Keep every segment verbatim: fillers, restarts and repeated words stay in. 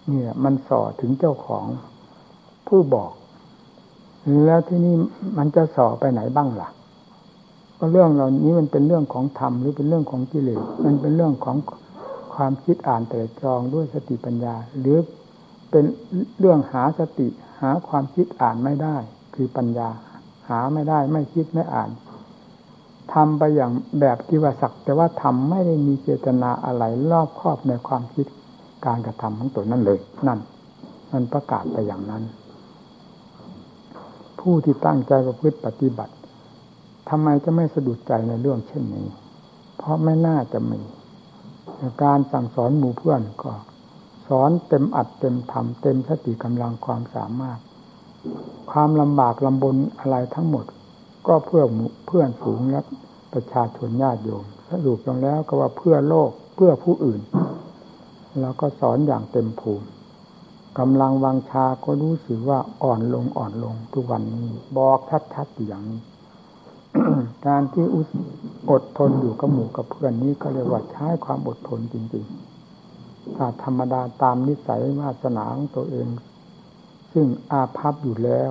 เนี่ยมันส่อถึงเจ้าของผู้บอกแล้วที่นี่มันจะส่อไปไหนบ้างล่ะก็เรื่องเหล่านี้มันเป็นเรื่องของธรรมหรือเป็นเรื่องของกิเลสมันเป็นเรื่องของความคิดอ่านแต่ตรองด้วยสติปัญญาหรือเป็นเรื่องหาสติหาความคิดอ่านไม่ได้คือปัญญาหาไม่ได้ไม่คิดไม่อ่านทำไปอย่างแบบที่ว่าสักแต่ว่าทำไม่ได้มีเจตนาอะไรรอบครอบในความคิดการกระทำของตนนั่นเลยนั่นมันประกาศไปอย่างนั้นผู้ที่ตั้งใจประพฤติปฏิบัติทำไมจะไม่สะดุดใจในเรื่องเช่นนี้เพราะไม่น่าจะมีการสั่งสอนหมู่เพื่อนก็สอนเต็มอัดเต็มทำเต็มสติกำลังความสามารถความลำบากลำบนอะไรทั้งหมดก็เพื่อเพื่อนฝูงและประชาชนญาติโยมสรุปลงแล้วก็ว่าเพื่อโลกเพื่อผู้อื่นแล้วก็สอนอย่างเต็มภูมิกำลังวังชาก็รู้สึกว่าอ่อนลงอ่อนลงทุกวันนี้บอกชัดๆอยู่อย่างนี้ การที่อดทนอยู่กับหมู่กับเพื่อนนี้ก็เรียกว่าใช้ความอดทนจริงๆถ้าธรรมดาตามนิสัยวาสนาของตัวเองซึ่งอาภัพอยู่แล้ว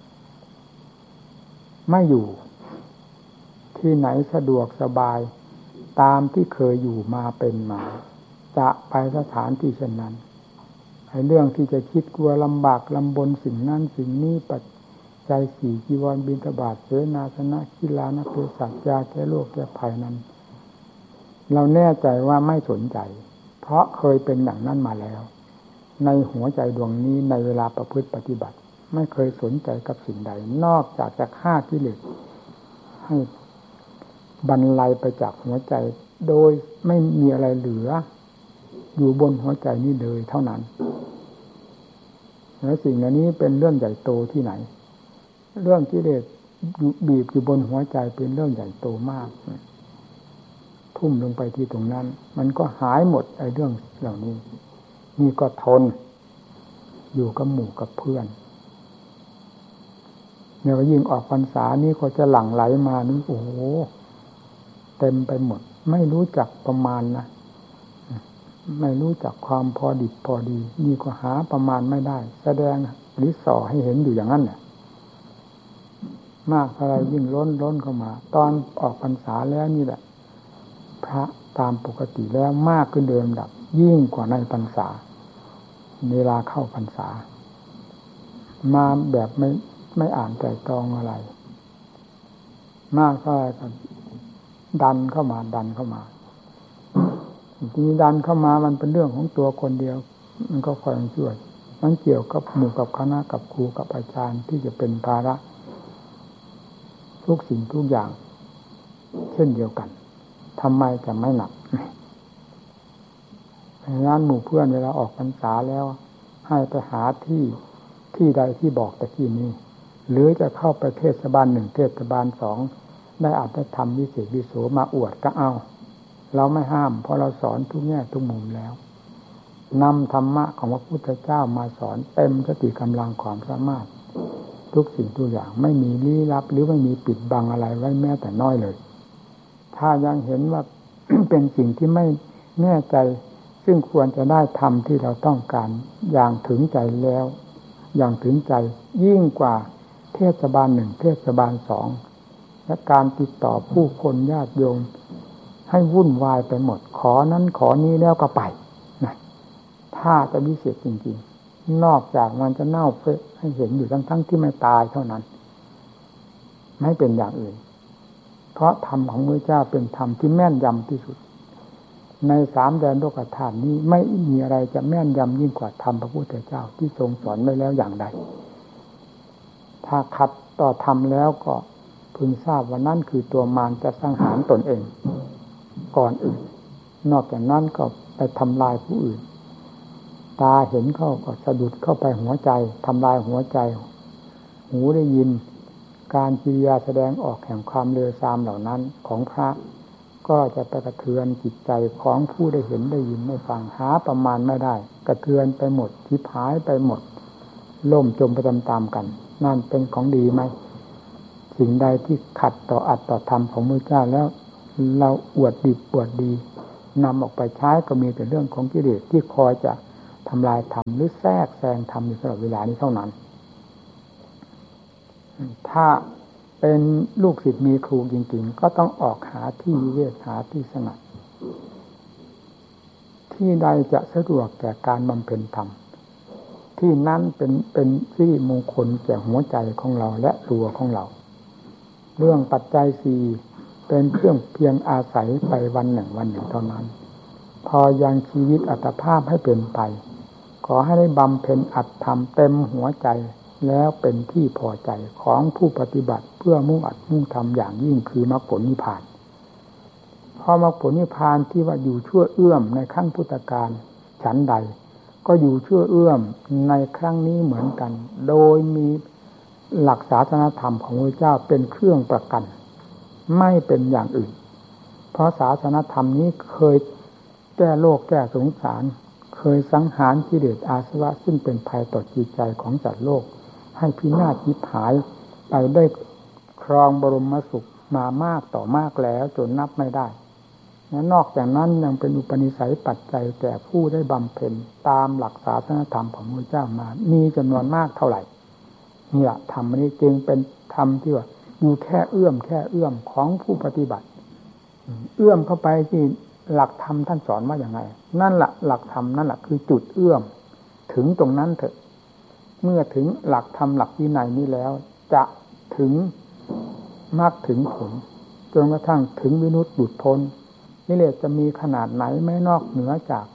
ไม่อยู่ที่ไหนสะดวกสบายตามที่เคยอยู่มาเป็นมาจะไปสถานที่เช่นนั้นไอ้เรื่องที่จะคิดกลัวลำบากลำบนสิ่งนั้นสิ่งนี้ปัจจัยสี่จีวรบิณฑบาตเสนาสนะกีฬานักเภสัชยาแก้โรคแก้ภัยนั้นเราแน่ใจว่าไม่สนใจเพราะเคยเป็นอย่างนั้นมาแล้วในหัวใจดวงนี้ในเวลาประพฤติปฏิบัติไม่เคยสนใจกับสิ่งใดนอกจากจะฆ่ากิเลสให้บรรลัยไปจากหัวใจโดยไม่มีอะไรเหลืออยู่บนหัวใจนี้เลยเท่านั้นแล้วสิ่งเหล่านี้เป็นเรื่องใหญ่โตที่ไหนเรื่องกิเลสบีบอยู่บนหัวใจเป็นเรื่องใหญ่โตมากทุ่มลงไปที่ตรงนั้นมันก็หายหมดไอ้เรื่องเหล่านี้นี่ก็ทนอยู่กับหมู่กับเพื่อนเนี่ยยิ่งออกพรรษานี้ก็จะหลั่งไหลมานี่โอ้โหเต็มไปหมดไม่รู้จักประมาณนะไม่รู้จักความพอดิบพอดีนี่ก็หาประมาณไม่ได้แสดงหรือส่อให้เห็นอยู่อย่างนั้นแหละมากอะไรยิ่งล้นล้นเข้ามาตอนออกพรรษาแล้วนี่แหละพระตามปกติแล้วมากขึ้นเดิมดับยิ่งกว่าในพรรษาเวลาเข้าพรรษามาแบบไม่ไม่อ่านแต่ตรองอะไรมากเท่าไหร่ก็ดันเข้ามาดันเข้ามาทีนี้ดันเข้ามามันเป็นเรื่องของตัวคนเดียวมันก็คอยช่วยมันเกี่ยวกับหมู่กับคณะกับครูกับอาจารย์ที่จะเป็นภาระทุกสิ่งทุกอย่างเช่นเดียวกันทำไมจะไม่หนักงานหมู่เพื่อนเวลาออกพรรษาแล้วให้ไปหาที่ที่ใดที่บอกแต่ที่นี้หรือจะเข้าไปเทศบาลหนึ่งเทศบาลสองได้อาจจะทำวิเศษวิโสมาอวดก็เอาเราไม่ห้ามเพราะเราสอนทุกแง่ทุกมุมแล้วนำธรรมะของพระพุทธเจ้ามาสอนเต็มสติกำลังความสามารถทุกสิ่งทุกอย่างไม่มีลี้ลับหรือไม่มีปิดบังอะไรไว้แม้แต่น้อยเลยถ้ายังเห็นว่า เป็นสิ่งที่ไม่แน่ใจซึ่งควรจะได้ทำที่เราต้องการอย่างถึงใจแล้วอย่างถึงใจยิ่งกว่าเทศบาลหนึ่งเทศบาลสองและการติดต่อผู้คนญาติโยมให้วุ่นวายไปหมดขอนั้นขอนี้แล้วก็ไปนะถ้าจะวิเศษจริงๆนอกจากมันจะเน่าเฟะให้เห็นอยู่ทั้งๆ ท, ที่ไม่ตายเท่านั้นไม่เป็นอย่างอื่นเพราะธรรมของพระเจ้าเป็นธรรมที่แม่นยำที่สุดในสามแดนโลกธาตุนี้ไม่มีอะไรจะแม่นยำยิ่งกว่าธรรมพระพุทธเจ้าที่ทรงสอนไว้แล้วอย่างใดถ้าขัดต่อธรรมแล้วก็พึงทราบว่านั่นคือตัวมารจะสังหารตนเองก่อนอื่นนอกจากนั้นก็ไปทำลายผู้อื่นตาเห็นเข้าก็สะดุดเข้าไปหัวใจทำลายหัวใจหูได้ยินการกิริยาแสดงออกแห่งความเลวทรามเหล่านั้นของพระก็จะไปกระเทือนจิตใจของผู้ได้เห็นได้ยินได้ฟังหาประมาณไม่ได้กระเทือนไปหมดทิพหายไปหมดล่มจมไปตามๆกันนั่นเป็นของดีไหมสิ่งใดที่ขัดต่ออัตต่อธรรมของพระเจ้าแล้วเราอวดดีอวดดีนำออกไปใช้ก็มีแต่เรื่องของกิเลสที่คอยจะทำลายธรรมหรือแทรกแซงธรรมอยู่ตลอดเวลานี้เท่านั้นถ้าเป็นลูกศิษย์มีครูจริงๆก็ต้องออกหาที่วิเวกหาที่สงัดที่ใดจะสะดวกแก่การบำเพ็ญธรรมที่นั้นเป็นเป็นที่มงคลแก่หัวใจของเราและตัวของเราเรื่องปัจจัยสี่เป็นเครื่องเพียงอาศัยไปวันหนึ่งวันหนึ่งเท่านั้นพอยังชีวิตอัตภาพให้เป็นไปขอให้ได้บำเพ็ญอัตธรรมเต็มหัวใจแล้วเป็นที่พอใจของผู้ปฏิบัติเพื่อมุ่งอัดมุ่งทำอย่างยิ่งคือมรรคผลนิพพานเพราะมรรคผลนิพพานที่ว่าอยู่ชั่วเอื้อมในครั้งพุทธกาลฉันใดก็อยู่ชั่วเอื้อมในครั้งนี้เหมือนกันโดยมีหลักศาสนธรรมของพระเจ้าเป็นเครื่องประกันไม่เป็นอย่างอื่นเพราะศาสนธรรมนี้เคยแก้โลกแก้สงสารเคยสังหารกิเลสอาสวะซึ่งเป็นภัยต่อจิตใจของสัตว์โลกให้พินาศยิบหายไปได้ครองบรมสุขมามากต่อมากแล้วจนนับไม่ได้และนอกจากนั้นยังเป็นอุปนิสัยปัจจัยแก่ผู้ได้บำเพ็ญตามหลักศาสนธรรมของพระเจ้ามามีจำนวนมากเท่าไหร่นี่แหละธรรมนี้จึงเป็นธรรมที่ว่าอยู่แค่เอื้อมแค่เอื้อมของผู้ปฏิบัติเอื้อมเข้าไปที่หลักธรรมท่านสอนว่าอย่างไรนั่นแหละหลักธรรมนั่นแหละคือจุดเอื้อมถึงตรงนั้นเถอะเมื่อถึงหลักธรรมหลักวินัยนี้แล้วจะถึงมรรคถึงผลจนกระทั่งถึงวิมุตติหลุดพ้นนิเลศจะมีขนาดไหนไม่นอกเหนือจาก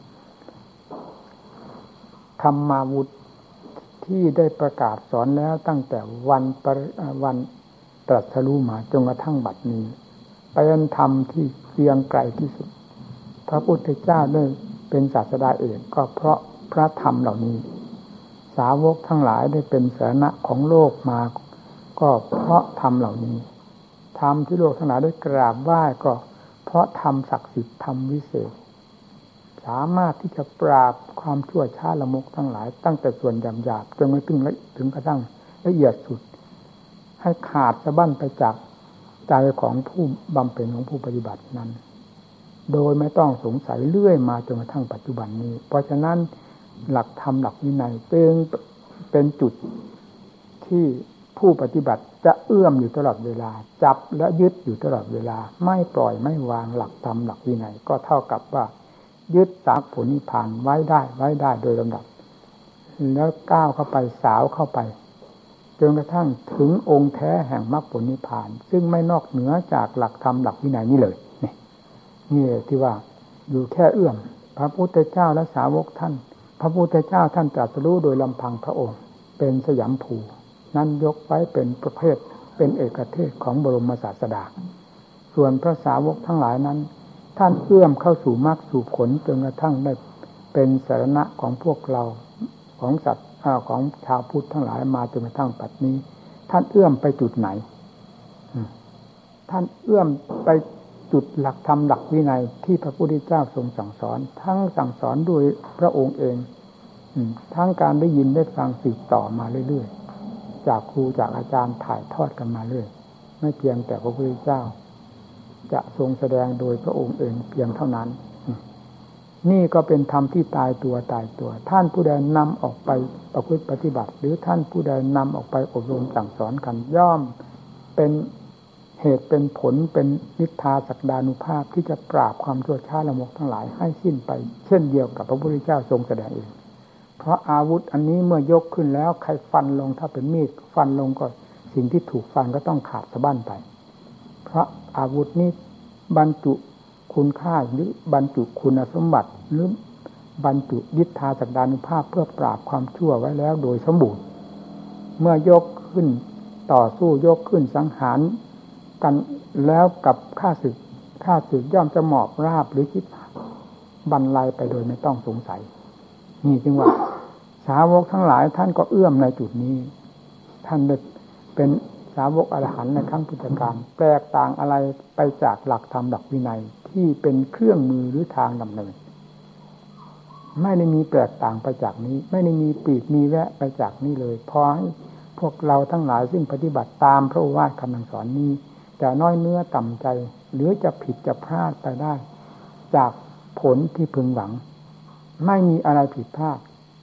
ธรรมาวุธที่ได้ประกาศสอนแล้วตั้งแต่วันวันตรัสรู้มาจนกระทั่งบัดนี้เป็นธรรมที่เพียงไกลที่สุดพระพุทธเจ้าได้เป็นศาสดาเอกก็เพราะพระธรรมเหล่านี้สาวกทั้งหลายได้เป็นสรณะของโลกมาก็เพราะธรรมเหล่านี้ธรรมที่โลกทั้งหลายได้กราบไหว้ก็เพราะธรรมศักดิ์สิทธิ์ธรรมวิเศษสามารถที่จะปราบความชั่วช้าละมกทั้งหลายตั้งแต่ส่วนหยาบๆจนไปถึงถึงกระทั่งละเอียดสุดให้ขาดสะบั้นไปจากใจของผู้บำเพ็ญของผู้ปฏิบัตินั้นโดยไม่ต้องสงสัยเรื่อยมาจนกระทั่งปัจจุบันนี้เพราะฉะนั้นหลักธรรมหลักวินัยเป็นเป็นจุดที่ผู้ปฏิบัติจะเอื้อมอยู่ตลอดเวลาจับและยึดอยู่ตลอดเวลาไม่ปล่อยไม่วางหลักธรรมหลักวินัยก็เท่ากับว่ายึดมรรคผลนิพพานไว้ได้ไว้ได้โดยลำดับแล้วก้าวเข้าไปสาวเข้าไปจนกระทั่งถึงองค์แท้แห่งมรรคผลนิพพานซึ่งไม่นอกเหนือจากหลักธรรมหลักวินัยนี้เลยนี่นี่ที่ว่าอยู่แค่เอื้อมพระพุทธเจ้าและสาวกท่านพระพุทธเจ้าท่านตรัสรู้โดยลำพังพระองค์เป็นสยามภูนั้นยกไว้เป็นประเภทเป็นเอกเทศของบรมศาสดาส่วนพระสาวกทั้งหลายนั้นท่านเอื้อมเข้าสู่มรรคสู่ผลจนกระทั่งได้เป็นสรณะของพวกเราของสัตว์ของชาวพุทธทั้งหลายมาจนกระทั่งปัจจุบันนี้ท่านเอื้อมไปจุดไหนท่านเอื้อมไปจุดหลักธรรมหลักวินัยที่พระพุทธเจ้าทรงสั่งสอนทั้งสั่งสอนโดยพระองค์เองทั้งการได้ยินได้ฟังสืบต่อมาเรื่อยๆจากครูจากอาจารย์ถ่ายทอดกันมาเรื่อยไม่เพียงแต่พระพุทธเจ้าจะทรงแสดงโดยพระองค์เองเพียงเท่านั้นนี่ก็เป็นธรรมที่ตายตัวตายตัวท่านผู้ใดนำออกไปประพฤติปฏิบัติหรือท่านผู้ใดนำออกไปอบรมสั่งสอนกันย่อมเป็นเหตุเป็นผลเป็นนิทาศักดานุภาพที่จะปราบความชั่วช้าละมกทั้งหลายให้สิ้นไปเช่นเดียวกับพระพุทธเจ้าทรงแสดงเองเพราะอาวุธอันนี้เมื่อยกขึ้นแล้วใครฟันลงถ้าเป็นมีดฟันลงก็สิ่งที่ถูกฟันก็ต้องขาดสะบั้นไปเพราะอาวุธนี้บรรจุคุณค่าหรือบรรจุคุณสมบัติหรือบรรจุยิทธาศักดานุภาพเพื่อปราบความชั่วไว้แล้วโดยสมบูรณ์เมื่อยกขึ้นต่อสู้ยกขึ้นสังหารกันแล้วกับข้าศึกข้าศึกย่อมจะหมอบราบหรือคิดบรรลัยไปโดยไม่ต้องสงสัยนี่จึงว่าสาวกทั้งหลายท่านก็เอื้อมในจุดนี้ท่านได้เป็นสาวกอรหันต์ในครั้งพุทธกาลแตกต่างอะไรไปจากหลักธรรมหลักวินัยที่เป็นเครื่องมือหรือทางดำเนินไม่ได้มีแตกต่างไปจากนี้ไม่ได้มีปีกมีแวะไปจากนี้เลยพอให้พวกเราทั้งหลายซึ่งปฏิบัติตามพระโอวาทคำสอนนี้จะน้อยเนื้อต่ำใจหรือจะผิดจะพลาดไปได้จากผลที่พึงหวังไม่มีอะไรผิดพลาด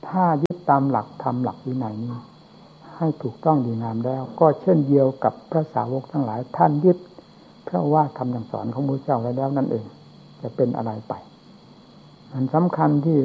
ถ้ายึดตามหลักธรรมหลักวินัยนี้ให้ถูกต้องดีงามแล้วก็เช่นเดียวกับพระสาวกทั้งหลายท่านยึดเพราะว่าคำสั่งสอนของพระเจ้าไว้แล้วนั่นเองจะเป็นอะไรไปอันสำคัญที่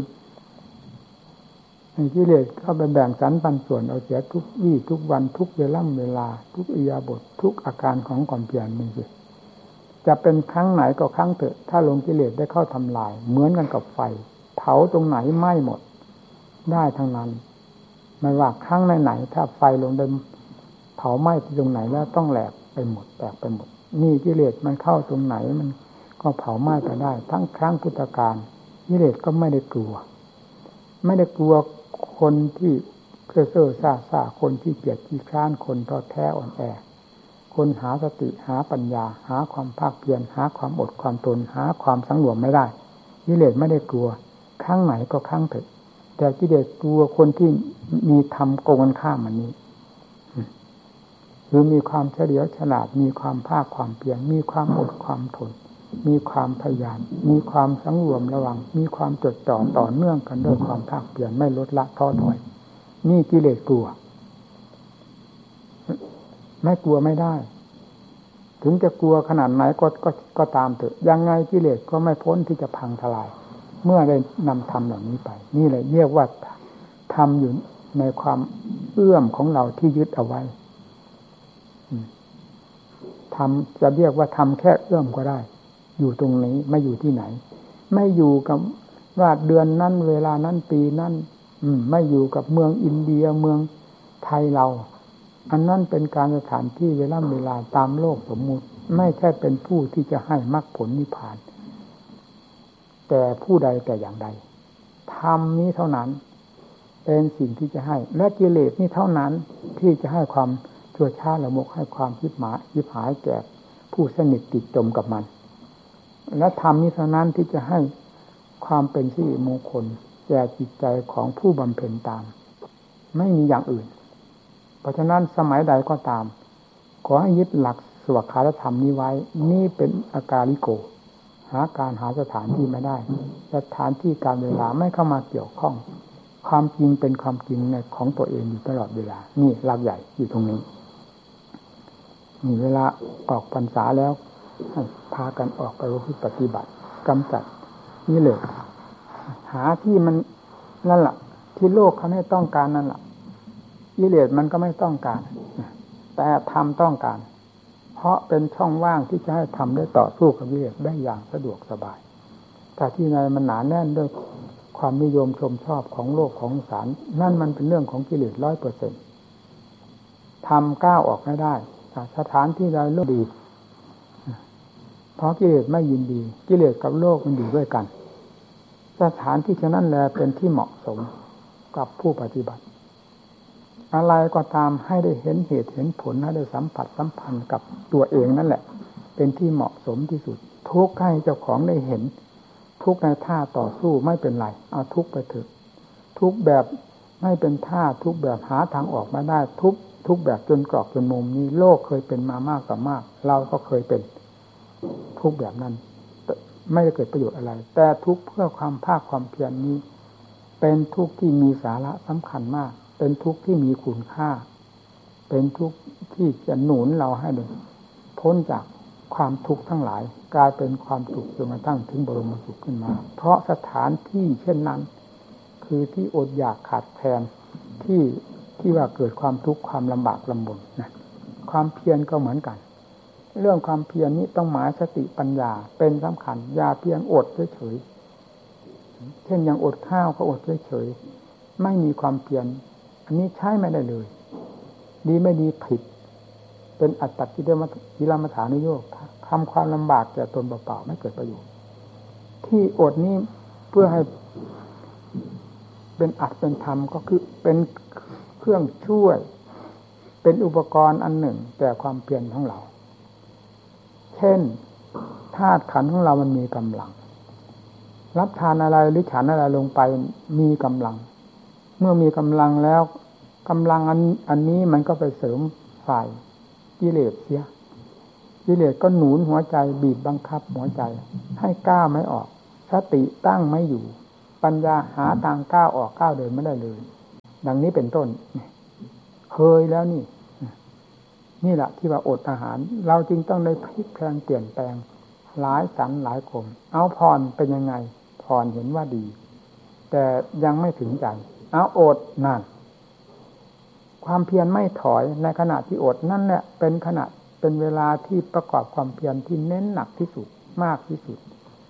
ให้กิเลสเข้าไปแบ่งสรรปันส่วนเอาเสียทุกวี่ทุกวันทุกเวล่ำเวลาทุกอิริยาบถทุกอาการของความเพียรนี่สิจะเป็นครั้งไหนก็ครั้งเถอะถ้าลงกิเลสได้เข้าทำลายเหมือนกันกับไฟเผาตรงไหนไหม้หมดได้ทั้งนั้นไม่ว่าครั้งไหนๆถ้าไฟลงได้เผาไหม้ที่ตรงไหนแล้วต้องแหลกไปหมดแตกไปหมดนี่กิเลสมันเข้าตรงไหนมันก็เผาไหม้ไปได้ทั้งครั้งพุทธกาลกิเลสก็ไม่ได้กลัวไม่ได้กลัวคนที่เซ่อเซ่อซ่าซ่าคนที่เกียจขี้คร้านคนท้อแท้อ่อนแอคนหาสติหาปัญญาหาความภาคเพียรหาความอดความทนหาความสังรวมไม่ได้กิเลสไม่ได้กลัวครั้งไหนก็ครั้งเถอะแต่กิเลสกลัวคนที่มีธรรมโกงกันข้ามมันนี้คือมีความเฉลียวฉลาดมีความภาคความเพียรมีความอดความทนมีความพยายามมีความสังรวมระวังมีความจดจ่อต่อเนื่องกันด้วยความภาคเพียรไม่ลดละท้อถอยนี่กิเลสกลัวไม่กลัวไม่ได้ถึงจะกลัวขนาดไหนก็ก็ก็ตามเถอะยังไงกิเลสก็ไม่พ้นที่จะพังทลายเมื่อได้นำธรรมเหล่านี้ไปนี่แหละเรียกว่าธรรมอยู่ในความเอื้อมของเราที่ยึดเอาไว้ธรรมจะเรียกว่าธรรมแค่เอื้อมก็ได้อยู่ตรงนี้ไม่อยู่ที่ไหนไม่อยู่กับว่าเดือนนั้นเวลานั้นปีนั้นไม่อยู่กับเมืองอินเดียเมืองไทยเราอันนั้นเป็นการสถานที่เวลาเวลาตามโลกสมมุติไม่ใช่เป็นผู้ที่จะให้มรรคผลนิพพานแต่ผู้ใดแต่อย่างใดธรรมนี้เท่านั้นเป็นสิ่งที่จะให้และกิเลสนี้เท่านั้นที่จะให้ความชั่วช้าละมกให้ความคิดหมายิบหายแก่ผู้สนิทติดจมกับมันและธรรมนี้เท่านั้นที่จะให้ความเป็นสิริมงคลแก่จิตใจของผู้บำเพ็ญตามไม่มีอย่างอื่นเพราะฉะนั้นสมัยใดก็ตามขอให้ยึดหลักสวขาธรรมนี้ไว้นี่เป็นอาการิโกหาการหาสถานที่ไม่ได้สถานที่การเวลาไม่เข้ามาเกี่ยวข้องความจริงเป็นความจริงในของตัวเองอยู่ตลอดเวลานี่หลักใหญ่อยู่ตรงนี้นี่เวลาออกพรรษาแล้วให้พากันออกไปปฏิบัติกำจัดนี่เลยหาที่มันนั่นแหละที่โลกเขาไม่ต้องการนั่นแหละกิเลสมันก็ไม่ต้องการแต่ธรรมต้องการเพราะเป็นช่องว่างที่จะให้ทำได้ต่อสู้กับกิเลสได้อย่างสะดวกสบายแต่ที่ในมันหนาแน่นด้วยความนิยมชมชอบของโลกของสารนั่นมันเป็นเรื่องของกิเลสร้อยเปอร์เซ็นต์ทำก้าวออกไม่ได้สถานที่ใดโลกดีเพราะกิเลสไม่ยินดีกิเลสกับโลกมันอยู่ด้วยกันสถานที่ฉะนั้นแลเป็นที่เหมาะสมกับผู้ปฏิบัติอะไรก็ตามให้ได้เห็นเหตุเห็นผลให้ได้สัมผัสสัมพันธ์กับตัวเองนั่นแหละเป็นที่เหมาะสมที่สุดทุกข์ให้เจ้าของได้เห็นทุกข์ในท่าต่อสู้ไม่เป็นไรเอาทุกข์ไปเถอะทุกข์แบบไม่เป็นท่าทุกข์แบบหาทางออกมาได้ทุกข์ทุกข์แบบจนกรอกจนมุมนี้โลกเคยเป็นมามากกว่ามากเราก็เคยเป็นทุกข์แบบนั้นไม่ได้เกิดประโยชน์อะไรแต่ทุกข์เพื่อความภาคความเพียรนี้เป็นทุกข์ที่มีสาระสำคัญมากเป็นทุกข์ที่มีคุณค่าเป็นทุกข์ที่จะหนุนเราให้พ้นจากความทุกข์ทั้งหลายกลายเป็นความสุขจนกระทั่งถึงบรมสุขขึ้นมาเพราะสถานที่เช่นนั้นคือที่อดอยากขาดแคลนที่ที่ว่าเกิดความทุกข์ความลำบากลำบนนะความเพียรก็เหมือนกันเรื่องความเพียรนี้ต้องหมายสติปัญญาเป็นสำคัญอย่าเพียงอดเฉยๆเช่นอย่างอดข้าวก็อดเฉยๆไม่มีความเพียรอันนี้ใช้ไม่ได้เลยดีไม่ดีผิดเป็นอัตตกิลมัฏกิลมัฏฐานุโยคทำความลำบากแก่ตนเปล่าๆไม่เกิดประโยชน์ที่อดนี้เพื่อให้เป็นอัตเป็นธรรมก็คือเป็นเครื่องช่วยเป็นอุปกรณ์อันหนึ่งแต่ความเพียรของเราเช่นธาตุขันธ์ของเรามันมีกำลังรับทานอะไรหรือฉันอะไรลงไปมีกำลังเมื่อมีกำลังแล้วกำลังอันอันนี้มันก็ไปเสริมฝ่ายกิเลสเสียกิเลสก็หนุนหัวใจบีบบังคับหัวใจให้ก้าวไม่ออกสติตั้งไม่อยู่ปัญญาหาทางก้าวออกก้าวเดินไม่ได้เลยดังนี้เป็นต้นเคยแล้วนี่นี่แหละที่ว่าอดอาหารเราจึงต้องได้พลิกแปลงเปลี่ยนแปลงหลายสันหลายคมเอาพรเป็นยังไงพรเห็นว่าดีแต่ยังไม่ถึงใจเอาอดนั่นความเพียรไม่ถอยในขณะที่อดนั่นแหละเป็นขณะเป็นเวลาที่ประกอบความเพียรที่เน้นหนักที่สุดมากที่สุด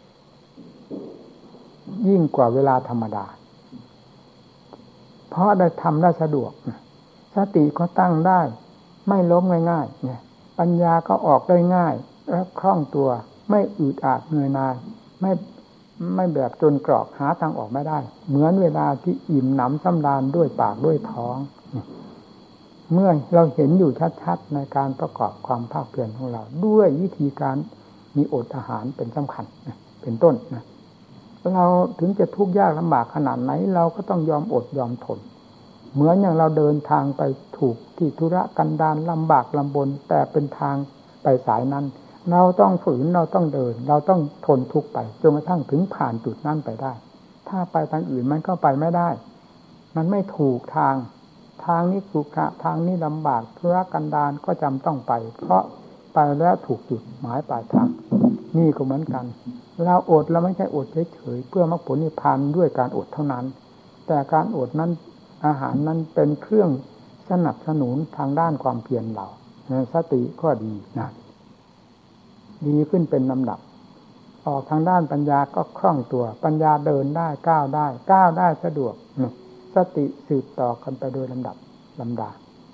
ยิ่งกว่าเวลาธรรมดาเพราะได้ทำได้สะดวกสติก็ตั้งได้ไม่ล้มง่ายๆเนี่ยปัญญาก็ออกได้ง่ายและคล่องตัวไม่อืดอาดเหนื่อยหน่ายไม่ไม่แบบจนกรอกหาทางออกไม่ได้เหมือนเวลาที่อิ่มหนำสำราญด้วยปากด้วยท้องเมื่อเราเห็นอยู่ชัดๆในการประกอบความภาคเพียรของเราด้วยวิธีการมีอดอาหารเป็นสำคัญเป็นต้นนะเราถึงจะทุกข์ยากลำบากขนาดไหนเราก็ต้องยอมอดยอมทนเหมือนอย่างเราเดินทางไปถูกที่ธุระกันดารลำบากลำบนแต่เป็นทางไปสายนั้นเราต้องฝืนเราต้องเดินเราต้องทนทุกข์ไปจนกระทั่งถึงผ่านจุดนั้นไปได้ถ้าไปทางอื่นมันก็ไปไม่ได้มันไม่ถูกทางทางนี้ขรุขระทางนี้ลำบากธุระกันดารก็จำต้องไปเพราะไปแล้วถูกจุดหมายปลายทางนี่ก็เหมือนกันเราอดเราไม่ใช่อดเฉยๆเพื่อมรรคผลนิพพานด้วยการอดเท่านั้นแต่การอดนั้นอาหารนั้นเป็นเครื่องสนับสนุนทางด้านความเพียรเราสติก็ดีนะดีขึ้นเป็นลำดับออกทางด้านปัญญาก็คล่องตัวปัญญาเดินได้ก้าวได้ก้าวได้สะดวกสติสืบต่อกันไปโดยลำดับลำดา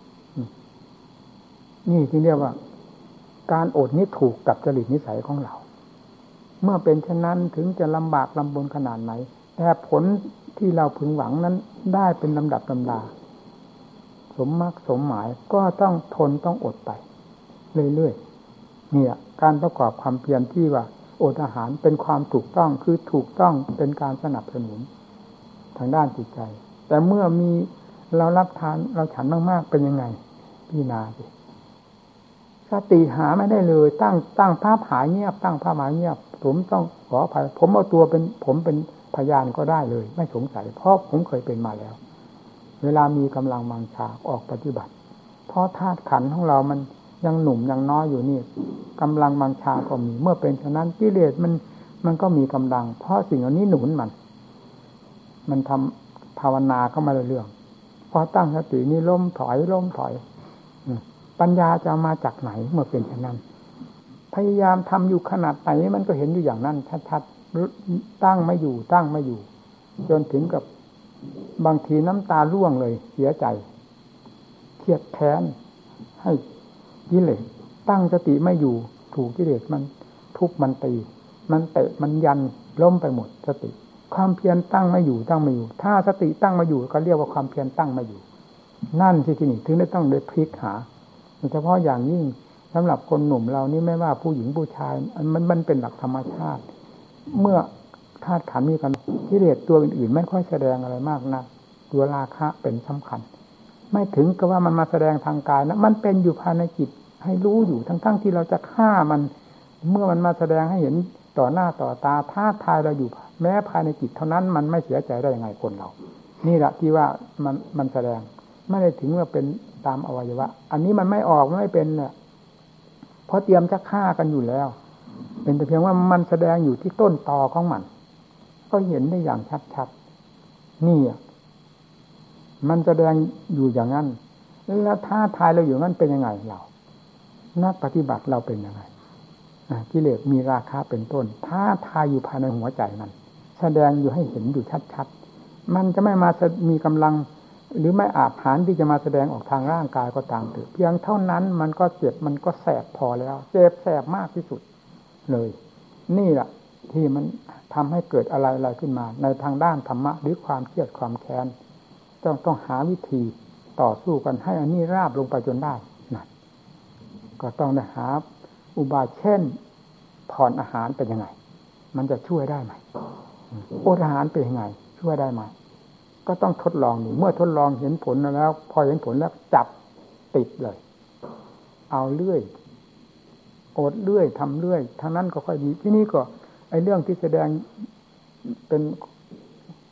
นี่ที่เรียกว่าการอดนี้ถูกกับจริตนิสัยของเราเมื่อเป็นเช่นนั้นถึงจะลำบากลำบนขนาดไหนแต่ผลที่เราพึงหวังนั้นได้เป็นลำดับลำดาสมมรรคสมหมายก็ต้องทนต้องอดไปเรื่อยๆเนี่ยการประกอบความเพียรที่ว่าอดอาหารเป็นความถูกต้องคือถูกต้องเป็นการสนับสนุนทางด้านจิตใจแต่เมื่อมีเรารับทานเราฉันมากๆเป็นยังไงพี่นาสิสติหาไม่ได้เลยตั้งตั้งภาพหายเงียบตั้งภาพหายเงียบผมต้องขออภัยผมเอาตัวเป็นผมเป็นพยานก็ได้เลยไม่สงสัยเพราะผมเคยเป็นมาแล้วเวลามีกำลังวังชาออกปฏิบัติเพราะธาตุขันธ์ของเรามันยังหนุ่มยังน้อยอยู่นี่กำลังวังชาก็มีเมื่อเป็นฉะนั้นกิเลสมันมันก็มีกำลังเพราะสิ่งเหล่านี้หนุนมันมันทำภาวนาเข้ามาเรื่องพอตั้งสตินี่ล้มถอยล้มถอยปัญญาจะมาจากไหนเมื่อเป็นเช่นนั้นพยายามทำอยู่ขนาดไหนมันก็เห็นอยู่อย่างนั้นชัดๆตั้งไม่อยู่ตั้งไม่อยู่จนถึงกับบางทีน้ำตาร่วงเลยเสียใจเครียดแค้นให้กิเลสตั้งสติไม่อยู่ถูกกิเลสมันทุบมันตีมันเตะมันยันล้มไปหมดสติความเพียรตั้งไม่อยู่ตั้งไม่อยู่ถ้าสติตั้งมาอยู่ก็เรียกว่าความเพียรตั้งมาอยู่นั่นที่ที่นี่ถึงได้ต้องได้พลิกหาโดยเฉพาะอย่างยิ่งสำหรับคนหนุ่มเรานี่ไม่ว่าผู้หญิงผู้ชายมันมันเป็นหลักธรรมชาติเมื่อธาตุขันธ์มีกันกิเลสตัวอื่นๆไม่ค่อยแสดงอะไรมากนะตัวราคะเป็นสำคัญไม่ถึงกับว่ามันมาแสดงทางกายนะมันเป็นอยู่ภายในจิตให้รู้อยู่ทั้งๆที่เราจะฆ่ามันเมื่อมันมาแสดงให้เห็นต่อหน้าต่อตาท้าทายเราอยู่แม้ภายในจิตเท่านั้นมันไม่เสียใจได้ยังไงคนเรานี่แหละที่ว่ามันมันแสดงไม่ได้ถึงว่าเป็นตามอวัยวะอันนี้มันไม่ออกไม่เป็นเนี่ยเพราะเตรียมจะฆ่ากันอยู่แล้วเป็นแต่เพียงว่ามันแสดงอยู่ที่ต้นตอของมันก็เห็นได้อย่างชัดๆนี่มันแสดงอยู่อย่างนั้นแล้วท้าทายเราอยู่นั้นเป็นยังไงเรานักปฏิบัติเราเป็นยังไงกิเลสมีราคะเป็นต้นท้าทายอยู่ภายในหัวใจมันแสดงอยู่ให้เห็นอยู่ชัดๆมันจะไม่มามีกำลังหรือไม่อาจหาญที่จะมาแสดงออกทางร่างกายก็ตามเถอะเพียงเท่านั้นมันก็เจ็บมันก็แสบพอแล้วเจ็บแสบมากที่สุดเลยนี่แหละที่มันทำให้เกิดอะไรอะไรขึ้นมาในทางด้านธรรมะหรือความเครียดความแค้นต้องต้องหาวิธีต่อสู้กันให้อันนี้ราบลงไปจนได้นั่นก็ต้องได้หาอุบายเช่นผ่อนอาหารเป็นยังไงมันจะช่วยได้ไหมอดอาหารเป็นยังไงช่วยได้ไหมก็ต้องทดลองอยู่เมื่อทดลองเห็นผลแล้วพอเห็นผลแล้วจับติดเลยเอาเรื่อยอดเรื่อยทำเรื่อยทั้งนั้นก็ค่อยดีที่นี่ก็ไอ้เรื่องที่แสดงเป็น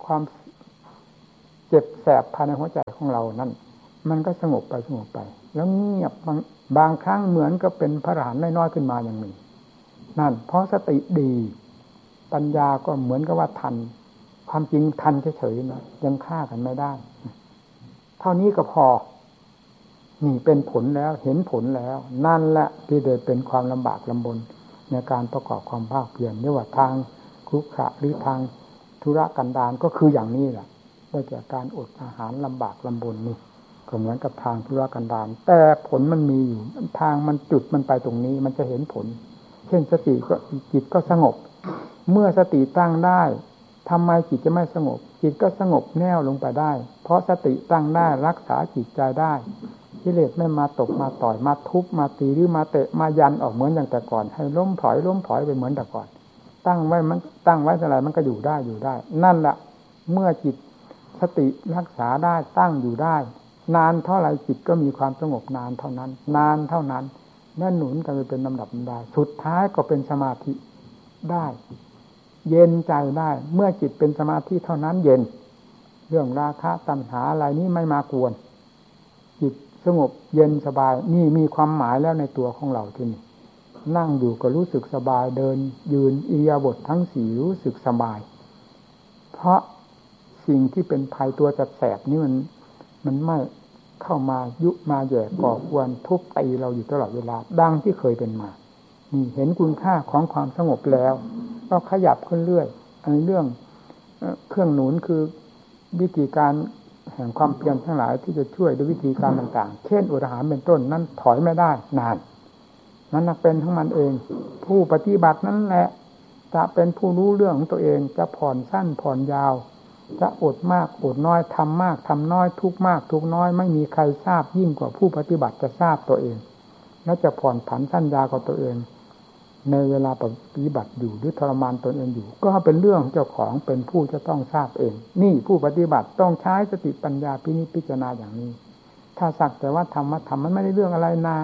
ความเจ็บแสบภายในหัวใจของเรานั่นมันก็สงบไปสงบไปแล้วเงียบบางบางครั้งเหมือนก็เป็นพระอรหันต์น้อยๆขึ้นมาอย่างหนึ่งนั่นเพราะสติดีปัญญาก็เหมือนกับว่าทันความจริงทันเฉยๆนะยังฆ่ากันไม่ได้เท่านี้ก็พอนี่เป็นผลแล้วเห็นผลแล้วนั่นแหละที่เดินเป็นความลำบากลำบนในการประกอบความภาคเพียรไม่ว่าทางครุขระหรือทางธุรกันดารก็คืออย่างนี้แหละได้แก่การอดอาหารลำบากลำบนนี่ก็เหมือนกับทางธุรกันดารแต่ผลมันมีอยู่ทางมันจุดมันไปตรงนี้มันจะเห็นผลเช่นสติก็จิตก็สงบเมื่อสติตั้งได้ทำไมจิตจะไม่สงบจิตก็สงบแน่วลงไปได้เพราะสติตั้งได้รักษาจิตใจได้กิเลสไม่มาตกมาต่อยมาทุบมาตีหรือมาเตะมายันออกเหมือนอย่างแต่ก่อนให้ล้มถอยล้มถอยไปเหมือนแต่ก่อนตั้งไว้มันตั้งไว้เท่าไหร่มันก็อยู่ได้อยู่ได้นั่นแหละเมื่อจิตสติรักษาได้ตั้งอยู่ได้นานเท่าไหร่จิตก็มีความสงบนานเท่านั้นนานเท่านั้นนั่นหนุนกันไปเป็นลำดับลำดาสุดท้ายก็เป็นสมาธิได้เย็นใจได้เมื่อจิตเป็นสมาธิเท่านั้นเย็นเรื่องราคะตัณหาอะไรนี้ไม่มากวนจิตสงบเย็นสบายนี่มีความหมายแล้วในตัวของเราที่นี่นั่งอยู่ก็รู้สึกสบายเดินยืนอิริยาบถทั้งสี่รู้สึกสบายเพราะสิ่งที่เป็นภัยตัวจัดแสบนี่มันมันไม่เข้ามายุมาแย่ก่อควรทุบตีเราอยู่ตลอดเวลาดังที่เคยเป็นมานี่เห็นคุณค่าของความสงบแล้วก็ขยับขึ้นเรื่อยในเรื่องเครื่องหนุนคือวิธีการแห่งความเพียรทั้งหลายที่จะช่วยด้วยวิธีการต่างๆเช่นอดอาหารเป็นต้นนั้นถอยไม่ได้นานนั้นนักเป็นทั้งมันเองผู้ปฏิบัตินั้นแหละจะเป็นผู้รู้เรื่องของตัวเองจะผ่อนสั้นผ่อนยาวจะอดมากอดน้อยทำมากทำน้อยทุกมากทุกน้อยไม่มีใครทราบยิ่งกว่าผู้ปฏิบัติจะทราบตัวเองและจะผ่อนผันสั้นยาวกว่าตัวเองในเวลาปฏิบัติอยู่หรือทรมานตนเองอยู่ก็เป็นเรื่องเจ้าของเป็นผู้จะต้องทราบเองนี่ผู้ปฏิบัติต้องใช้สติปัญญาพินิจพิจารณาอย่างนี้ถ้าสักแต่ว่าธรรมะธรรมมันไม่ได้เรื่องอะไรนะ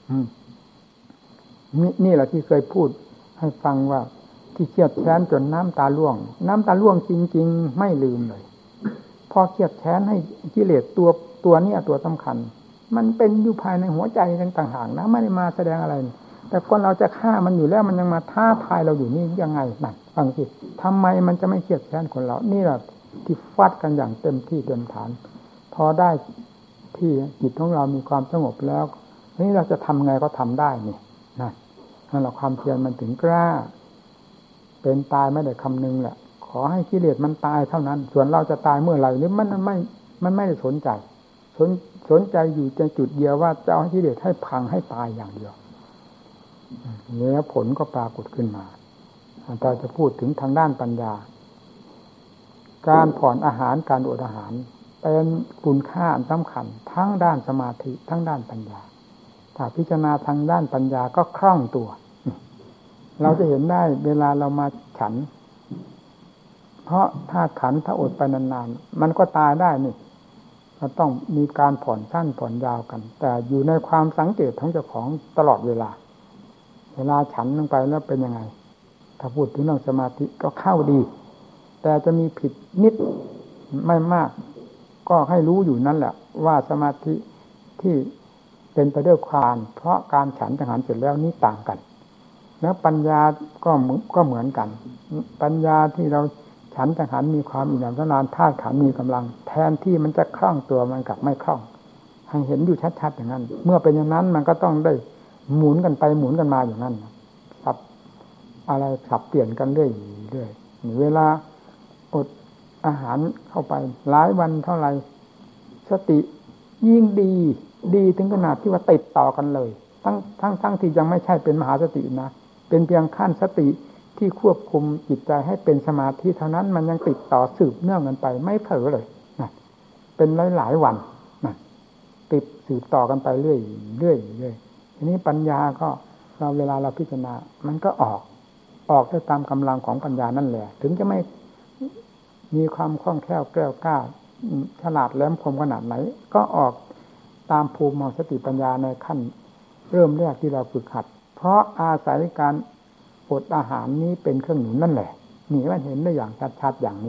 นี่นี่แหละที่เคยพูดให้ฟังว่าที่เครียดแค้นจนน้ำตาร่วงน้ำตาร่วงจริงๆไม่ลืมเลยพอเครียดแค้นให้กิเลสตัวตัวนี้ตัวสำคัญมันเป็นอยู่ภายในหัวใจต่างหากนะไม่ได้มาแสดงอะไรแต่คนเราจะฆ่ามันอยู่แล้วมันยังมาท้าทายเราอยู่นี่ยังไงนั่นฟังสิทำไมมันจะไม่เครียดแค้นคนเรานี่แหละที่ฟัดกันอย่างเต็มที่เต็มฐานพอได้ที่จิตของเรามีความสงบแล้วนี่เราจะทำไงก็ทำได้นี่นะนั่นแหละความเพียรมันถึงกล้าเป็นตายไม่ได้คำนึงแหละขอให้กิเลสมันตายเท่านั้นส่วนเราจะตายเมื่อไหร่นี่มันไม่มันไม่ได้สนใจสนสนใจอยู่ในจุดเดียวว่าจะเอากิเลสให้พังให้ตายอย่างเดียวแล้วผลก็ปรากฏขึ้นมาเราจะพูดถึงทางด้านปัญญาการผ่อนอาหารการอดอาหารเป็นคุณค่าอันสำคัญทั้งด้านสมาธิทั้งด้านปัญญาถ้าพิจารณาทางด้านปัญญาก็คล่องตัวเราจะเห็นได้เวลาเรามาฉันเพราะถ้าขันถ้าอดไปนานๆมันก็ตายได้นี่เราต้องมีการผ่อนสั้นผ่อนยาวกันแต่อยู่ในความสังเกตของเจ้าของตลอดเวลาเวลาฉันลงไปแล้วเป็นยังไงถ้าพูดถึงเรื่องสมาธิก็เข้าดีแต่จะมีผิดนิดไม่มากก็ให้รู้อยู่นั่นแหละว่าสมาธิที่เป็นไปด้วยความเพราะการฉันอาหารเสร็จแล้วนี่ต่างกันแล้วปัญญาก็ก็เหมือนกันปัญญาที่เราฉันอาหารมีความอิ่มหนำนานธาตุขันธ์มีกำลังแทนที่มันจะคล่องตัวมันกลับไม่คล่องให้เห็นอยู่ชัดๆอย่างนั้นเมื่อเป็นอย่างนั้นมันก็ต้องได้หมุนกันไปหมุนกันมาอย่างนั้นสับอะไรสับเปลี่ยนกันเรื่อยเรื่อยเวลาอดอาหารเข้าไปหลายวันเท่าไหร่สติยิ่งดีดีถึงขนาดที่ว่าติดต่อกันเลยทั้งทั้งทั้งที่ยังไม่ใช่เป็นมหาสตินะเป็นเพียงขั้นสติที่ควบคุมจิตใจให้เป็นสมาธิเท่านั้นมันยังติดต่อสืบเนื่องกันไปไม่เผลอเลยนะเป็นหลายหลายวันนะติดสืบต่อกันไปเรื่อยเรื่อยเรื่อยทีนี้ปัญญาก็เราเวลาเราพิจารณามันก็ออกออกได้ตามกำลังของปัญญานั่นแหละถึงจะไม่มีความคล่องแคล่วแกล้วกล้าฉลาดแหลมคมขนาดไหนก็ออกตามภูมิของสติปัญญาในขั้นเริ่มแรกที่เราฝึกหัดเพราะอาศัยการอดอาหารนี้เป็นเครื่องหนุนนั่นแหละนี่มันเห็นได้อย่างชัดๆอย่างนี้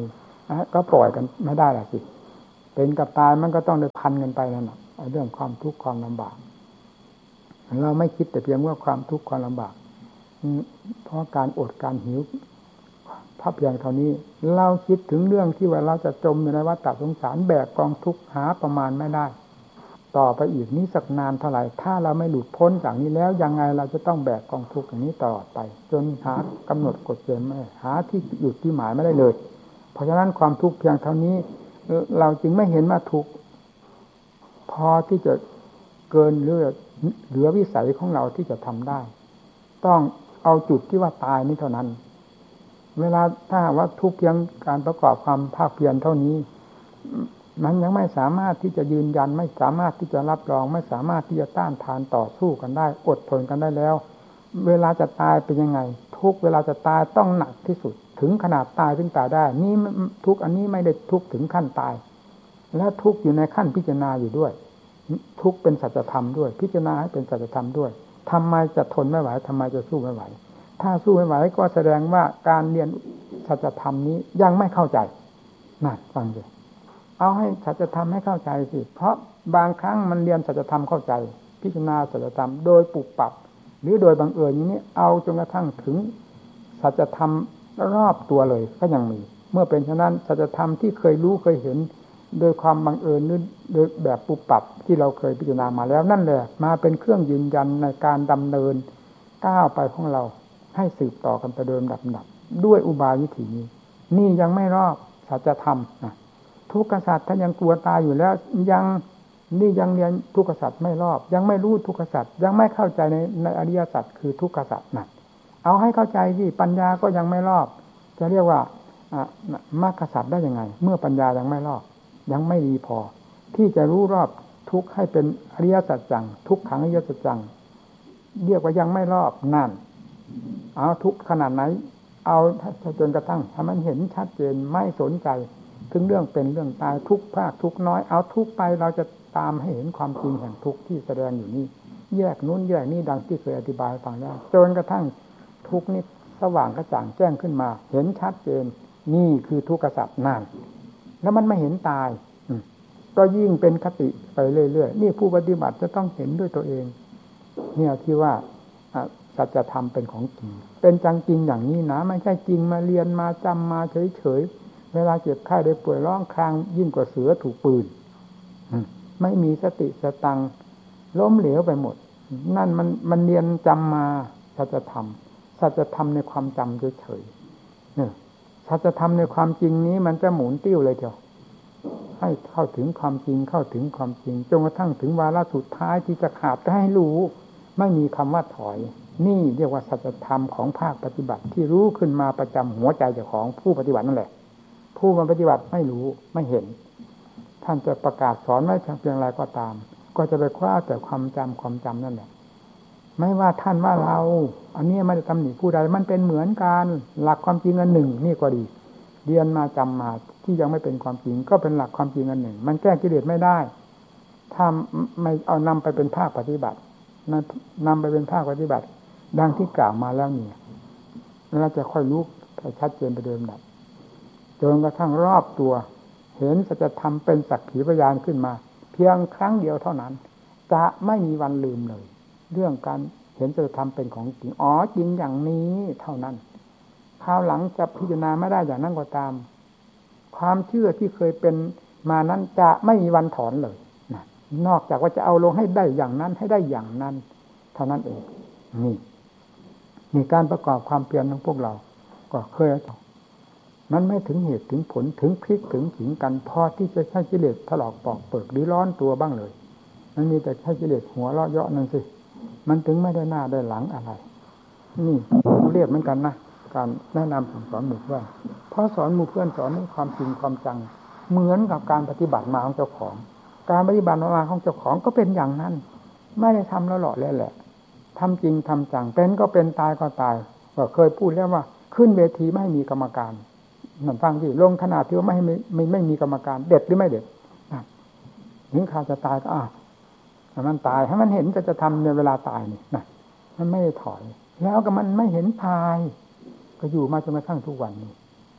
ก็ปล่อยกันไม่ได้ล่ะสิเป็นกับตายมันก็ต้องได้พันกันไปนั่นแหละเรื่องความทุกข์ความลำบากเราไม่คิดแต่เพียงว่าความทุกข์ความลำบากเพราะการอดการหิวถ้าเพียงเท่านี้เราคิดถึงเรื่องที่ว่าเราจะจมอยู่ในวัฏฏะสงสารแบกกองทุกข์หาประมาณไม่ได้ต่อไปอีกนี้สักนานเท่าไหร่ถ้าเราไม่หลุดพ้นจากนี้แล้วยังไงเราจะต้องแบกกองทุกข์อย่างนี้ตลอดไปจนหากำหนดกฎเกณฑ์ไม่หาที่หยุดที่หมายไม่ได้เลยเพราะฉะนั้นความทุกข์เพียงเท่านี้เราจึงไม่เห็นว่าทุกข์พอที่จะเกินหรือเหลือวิสัยของเราที่จะทำได้ต้องเอาจุดที่ว่าตายนี้เท่านั้นเวลาถ้าว่าทุกเพียงการประกอบความภาคเพียรเท่านี้มันยังไม่สามารถที่จะยืนยันไม่สามารถที่จะรับรองไม่สามารถที่จะต้านทานต่อสู้กันได้อดทนกันได้แล้วเวลาจะตายเป็นยังไงทุกเวลาจะตายต้องหนักที่สุดถึงขนาดตายถึงตายได้นี่ทุกอันนี้ไม่ได้ทุกถึงขั้นตายและทุกอยู่ในขั้นพิจารณาอยู่ด้วยทุกเป็นสัจธรรมด้วยพิจารณาให้เป็นสัจธรรมด้วยทำไมจะทนไม่ไหวทำไมจะสู้ไม่ไหวถ้าสู้ไม่ไหวก็แสดงว่าการเรียนสัจธรรมนี้ยังไม่เข้าใจนั่นฟังดูเอาให้สัจธรรมให้เข้าใจสิเพราะบางครั้งมันเรียนสัจธรรมเข้าใจพิจารณาสัจธรรมโดยปุบปับหรือโดยบังเอิญอย่างนี้เอาจนกระทั่งถึงสัจธรรมรอบตัวเลยก็ยังมีเมื่อเป็นฉะนั้นสัจธรรมที่เคยรู้เคยเห็นโดยความบังเอิญหรือโดยแบบปุบปับที่เราเคยพิจารณามาแล้วนั่นแหละมาเป็นเครื่องยืนยันในการดำเนินก้าวไปของเราให้สืบต่อกันไปโดยลำดับด้วยอุบายวิถีนี้นี่ยังไม่รอบสัจธรรมนะทุกขสัตว์ถ้ายังกลัวตายอยู่แล้วยังนี่ยังเรียนทุกขสัตว์ไม่รอบยังไม่รู้ทุกขสัตว์ยังไม่เข้าใจในในอริยสัจคือทุกขสัตว์นั่นเอาให้เข้าใจที่ปัญญาก็ยังไม่รอบจะเรียกว่ามรรคสัตว์ได้ยังไงเมื่อปัญญายังไม่รอบยังไม่ดีพอที่จะรู้รอบทุกข์ให้เป็นอริยสัจจังทุกขังอริยสัจจังเรียกว่ายังไม่รอบนั่นเอาทุกข์ขนาดไหนเอาจนกระทั่งถ้ามันเห็นชัดเจนไม่สนใจถึงเรื่องเป็นเรื่องตายทุกข์ภาคทุกข์น้อยเอาทุกข์ไปเราจะตามให้เห็นความจริงแห่งทุกข์ที่แสดงอยู่นี่แยกนู้นแยกนี่ดังที่เคยอธิบายฟังแล้วจนกระทั่งทุกข์นี้สว่างกระจ่างแจ้งขึ้นมาเห็นชัดเจนนี่คือทุกขสัจนั่นแล้วมันไม่เห็นตายก็ยิ่งเป็นคติไปเรื่อยๆนี่ผู้ปฏิบัติจะต้องเห็นด้วยตัวเองเนี่ยที่ว่าสัจธรรมเป็นของจริงเป็นจังจริงอย่างนี้นะไม่ใช่จริงมาเรียนมาจำมาเฉยๆเวลาเจ็บไข้ได้ป่วยร้องครางยิ่งกว่าเสือถูกปืนไม่มีสติสตังล้มเหลวไปหมดนั่นมันมันเรียนจำมาสัจธรรมสัจธรรมในความจำเฉยๆเนี่ยสัจธรรมในความจริงนี้มันจะหมุนติ้วเลยเถอะให้เข้าถึงความจริงเข้าถึงความจริงจนกระทั่งถึงวาระสุดท้ายที่จะขาดก็ให้รู้ไม่มีคำว่าถอยนี่เรียกว่าสัจธรรมของภาคปฏิบัติที่รู้ขึ้นมาประจำหัวใจเจ้าของผู้ปฏิบัตินั่นแหละผู้มาปฏิบัติไม่รู้ไม่เห็นท่านจะประกาศสอนไว้เพียงไรก็ตามก็จะไปคว้าแต่ความจำความจำนั่นแหละไม่ว่าท่านว่าเราอันนี้ไม่ได้ตำหนิผู้ใดมันเป็นเหมือนกันหลักความจริงอันหนึ่งนี่ก็ดีเรียนมาจำมาที่ยังไม่เป็นความจริงก็เป็นหลักความจริงอันหนึ่งมันแก้กิเลสไม่ได้ถ้าไม่เอานำไปเป็นภาคปฏิบัตินำไปเป็นภาคปฏิบัติดังที่กล่าวมาแล้วเนี่ยเราจะค่อยรู้ชัดเจนไปโดยลำดับจนกระทั่งรอบตัวเห็นสัจธรรมเป็นสักขีพยานขึ้นมาเพียงครั้งเดียวเท่านั้นจะไม่มีวันลืมเลยเรื่องการเห็นสัจธรรมเป็นของจริงอ๋อจริงอย่างนี้เท่านั้นคราวหลังจะพิจารณาไม่ได้อย่างนั้นก็ตามความเชื่อที่เคยเป็นมานั้นจะไม่มีวันถอนเลยนะนอกจากว่าจะเอาลงให้ได้อย่างนั้นให้ได้อย่างนั้นเท่านั้นเองนี่นี่การประกอบความเพียรของพวกเราก็เคยมันไม่ถึงเหตุถึงผลถึงพลิกถึงขิงกันพอที่จะใช้กิเลสถลอกปอกเปิกหรือร้อนตัวบ้างเลยมันมีแต่ใช้กิเลสหัวเราะเยาะนั่นสิมันถึงไม่ได้หน้าได้หลังอะไรนี่เรียกเหมือนกันนะการแนะนำสั่งสอนหมู่เพื่อนเพราะสอนหมู่เพื่อนสอนให้ความจริงความจังเหมือนกับการปฏิบัติมาของเจ้าของการปฏิบัติมาของเจ้าของก็เป็นอย่างนั้นไม่ได้ทำแล้วหล่อเลยแหละทำจริงทำจังเป็นก็เป็นตายก็ตายก็เคยพูดแล้วว่าขึ้นเวทีไม่ให้มีกรรมการนั่นฟังที่ลงขนาดที่ว่าไม่ให้ไม่ไม่มีกรรมการเด็ดหรือไม่เด็ดถึงข่าวจะตายก็อ่ะมันตายให้มันเห็นจะจะทำในเวลาตายนี่นะมันไม่ได้ถอยแล้วก็มันไม่เห็นพายก็อยู่มาจนกระทั่งทุกวันนี้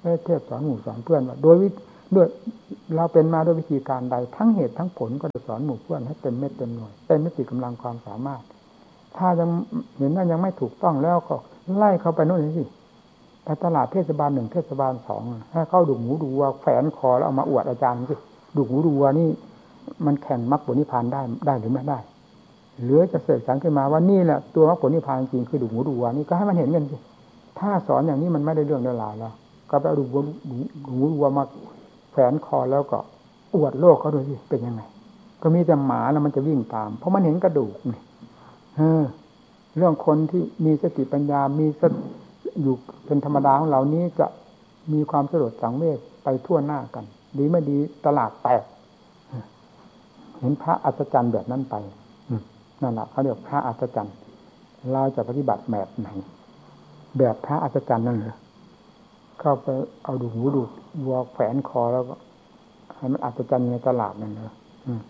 เทศสอนหมู่สอนเพื่อนว่าโดยด้วยเราเป็นมาด้วยวิธีการใดทั้งเหตุทั้งผลก็จะสอนหมู่เพื่อนให้เต็มเม็ดเต็มหน่วยเต็มมิติกำลังความสามารถถ้ายังเห็นว่ายังไม่ถูกต้องแล้วก็ไล่เข้าไปโน่นนี่สิไปตลาดเทศบาลหนึ่งเทศบาลสองให้เข้าดูหูดูวัวแฝนคอแล้วเอามาอวดอาจารย์สิดูหูดูวัวนี่มันแข่งมรรคผลนิพพานได้ได้หรือไม่ได้หรือจะเสกสรรขึ้นมาว่านี่แหละตัวมรรคผลนิพพานจริงคือดูหูดูวัวนี่ก็ให้มันเห็นกันสิถ้าสอนอย่างนี้มันไม่ได้เรื่องได้ราวแล้วก็ไปเอาดูหูดูวัวมาแฝนคอแล้วก็อวดโลกเขาดูสิเป็นยังไงก็มีแต่หมาแล้วมันจะวิ่งตามเพราะมันเห็นกระดูกนี่เออเรื่องคนที่มีสติปัญญามีสติอยู่เป็นธรรมดาของเรานี้จะมีความสลดสังเวชไปทั่วหน้ากันดีไม่ดีตลาดแตกเห็นพระอัศจรรย์แบบนั้นไปนั่นแหละเขาเรียกพระอัศจรรย์เราจะปฏิบัติแบบไหนแบบพระอัศจรรย์นั่นเหรอเข้าไปเอาดูหูดูวัวแฝนคอแล้วก็ให้มันอัศจรรย์ในตลาดนั่นเหรอ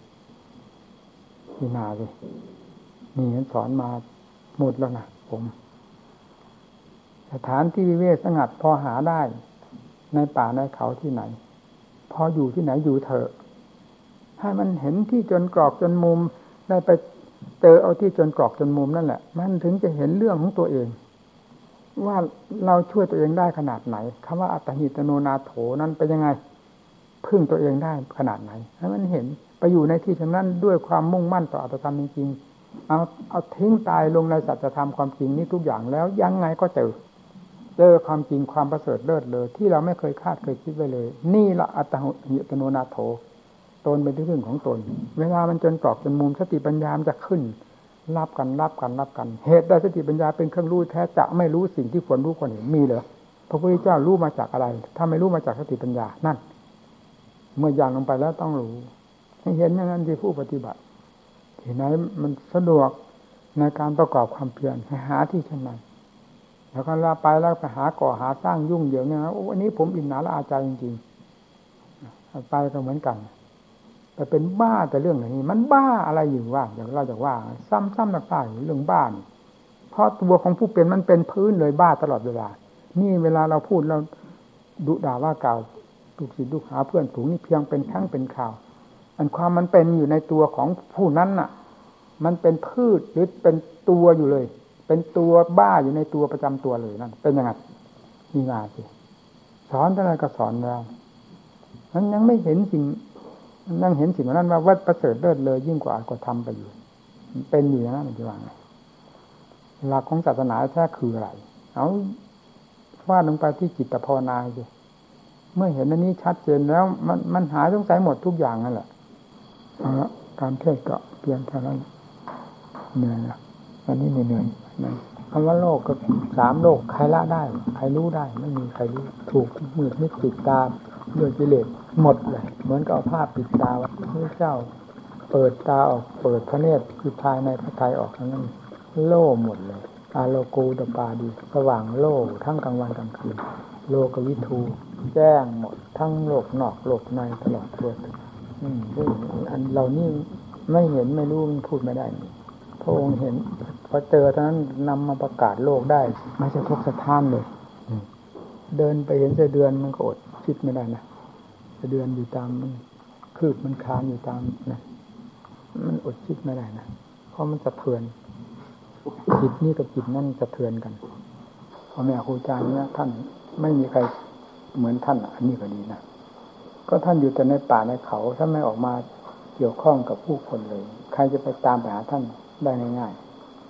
ที่นาสินี่ฉันสอนมาหมดแล้วนะผมสถานที่วิเวกสงัดพอหาได้ในป่าในเขาที่ไหนพออยู่ที่ไหนอยู่เถอะให้มันเห็นที่จนกรอกจนมุมได้ไปเจอเอาที่จนกรอกจนมุมนั่นแหละมันถึงจะเห็นเรื่องของตัวเองว่าเราช่วยตัวเองได้ขนาดไหนคำว่าอัตหิตโนนาโถนั้นเป็นยังไงพึ่งตัวเองได้ขนาดไหนให้มันเห็นไปอยู่ในที่นั้นด้วยความมุ่งมั่นต่ออัตธรรมจริงๆเอาเอาทิ้งตายลงในสัจธรรมความจริงนี้ทุกอย่างแล้วยังไงก็เจอเจอความจริงความประเสริฐเลิศเลยที่เราไม่เคยคาดเคยคิดไว้เลยนี่ละอัตหิตโนนาโถตนเป็นที่พึ่งของตนเวลามันจนกรอกจนมุมสติปัญญามันจะขึ้นรับกันรับกันรับกันเหตุใดสติปัญญาเป็นเครื่องรู้แท้จะไม่รู้สิ่งที่ควรรู้ควรเห็นมีเหรอพระพุทธเจ้ารู้มาจากอะไรถ้าไม่รู้มาจากสติปัญญานั่นเมื่ออย่างลงไปแล้วต้องรู้ให้เห็นอย่างนั้นที่ผู้ปฏิบัติที่ไหนมันสะดวกในการประกอบความเพียรให้หาที่เช่นนั้นแล้วก็ลาไปแล้วไปหาก่อหาสร้างยุ่งเหยิงเนี่ยนะวันนี้ผมอินหนาละอาใจจริงๆไปก็เหมือนกันแต่เป็นบ้าแต่เรื่องอย่างนี้มันบ้าอะไรอยู่ว่าอย่างเราจะว่าซ้ำๆซากๆเรื่องบ้านเพราะตัวของผู้เป็นมันเป็นพื้นเลยบ้าตลอดเวลานี่เวลาเราพูดเราดุด่าว่ากล่าวลูกศิษย์ลูกหาเพื่อนฝูงนี่เพียงเป็นครั้งเป็นข่าวอันความมันเป็นอยู่ในตัวของผู้นั้นน่ะมันเป็นพืชหรือเป็นตัวอยู่เลยเป็นตัวบ้าอยู่ในตัวประจำตัวเลยนั่นเป็นยังไงนี่มาสิสอนเท่าไรก็สอนแล้วมันยังไม่เห็นสิ่งนั่งเห็นสิ่งนั้นว่าวัดประเสริฐเลิศเลยยิ่งกว่าก็ทำไปอยู่เป็นอยู่อย่างนั้นมันจะว่าไงหลักของศาสนาแท้คืออะไรเอาฟาดลงไปที่จิตภาวนาสิเมื่อเห็นอันนี้ชัดเจนแล้วมันมันหายสงสัยหมดทุกอย่างนั่นแหละเอาละการเทศก็เพียงเท่านั้นเหนื่อยแล้ววันนี้เหนื่อยๆนั่นคำว่าโลกก็สามโลกใครละได้ใครรู้ได้ไม่มีใครรู้ถูกมืดมิดปิดตาด้วยกิเลสหมดเลยเหมือนกับเอาผ้าปิดตาพระเจ้าเปิดตาออกเปิดพระเนตรคือภายในพระทัยออกทั้งนั้นโล่หมดเลยอาโลโกดปาดีสว่างโล่ทั้งกลางวันกลางคืนโลกวิทูแจ้งหมดทั้งโลกนอกโลกในตลอดตัวอืมอันเรานี่ไม่เห็นไม่รู้มันพูดไม่ได้พระองค์เห็นพอเจอเท่านั้นนำมาประกาศโลกได้ไม่ใช่ทุกสถานเลยเดินไปเห็นเสเดือนมันก็อดคิดไม่ได้นะเสเดือนอยู่ตามมันคืบมันคานอยู่ตามนะมันอดคิดไม่ได้นะเพราะมันสะเทือนจิตนี่กับจิตนั่นสะเทือนกันพ่อแม่ครูอาจารย์เนี่ยท่านไม่มีใครเหมือนท่านอันนี้ก็ดีนะก็ท่านอยู่แต่ในป่าในเขาท่านไม่ออกมาเกี่ยวข้องกับผู้คนเลยใครจะไปตามไปหาท่านได้ง่าย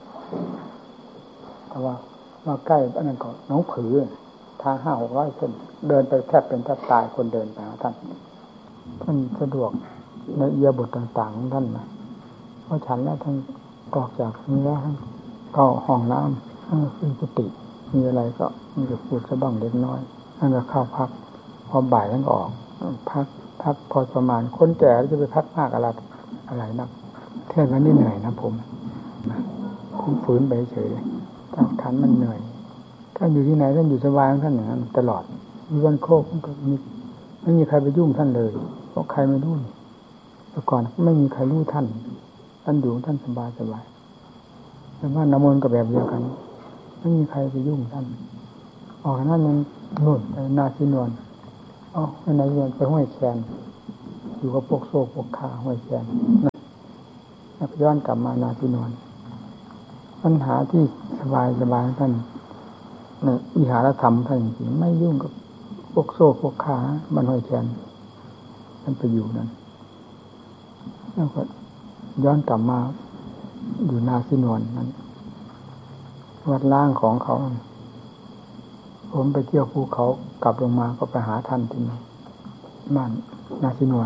ๆเพราะว่าว่าใกล้อันนั้นก็น้องผือทางห้าหกร้อยเส้นเดินไปแทบเป็นแทบตายคนเดินไปหาท่านท่านสะดวกในเอียบทต่างๆของท่านนะเพราะฉันแล้วท่านออกจากนี้แล้วท่านก็ห้องน้ำท่านขึ้นกุฏิมีอะไรก็มีแต่พูดสะบั้งเล็กน้อยท่านก็เข้าพักพอบ่ายท่านก็ออกพักพักพอประมาณคนแก่จะไปพักมากอะไรอะไรนักเท่านั้นนี่เหนื่อยนะผมคุ้มฝืนไปเฉยท่านขันมันเหนื่อยท่านอยู่ที่ไหนท่านอยู่สบายของท่านอย่างนั้นตลอดมีวันโคกก็มีไม่มีใครไปยุ่งท่านเลยเพราะใครไม่รู้แต่ก่อนไม่มีใครรู้ท่านท่านอยู่ท่านสบายสบายแต่ว่าน้ำมนต์กับแบบเดียวกันไม่มีใครไปยุ่งท่านออกนั้นยังนู่นไปนาซีนวลอ๋อไปนาซีนวลไปห้วยแคนอยู่กับพวกโซ่พวกขาห้วยแคนนะแล้วย้อนกลับมานาซีนวลปัญหาที่สบายสบายท่านในวิหารธรรมท่านจริงไม่ยุ่งกับพวกโซ่พวกขาบ้านห้วยแคนท่านไปอยู่นั้นแล้วก็ย้อนกลับมาอยู่นาซีนวลนั้นวัดล่างของเขาผมไปเที่ยวภูเขากลับลงมาก็ไปหาท่านที่นี่บ้านนาซีนวล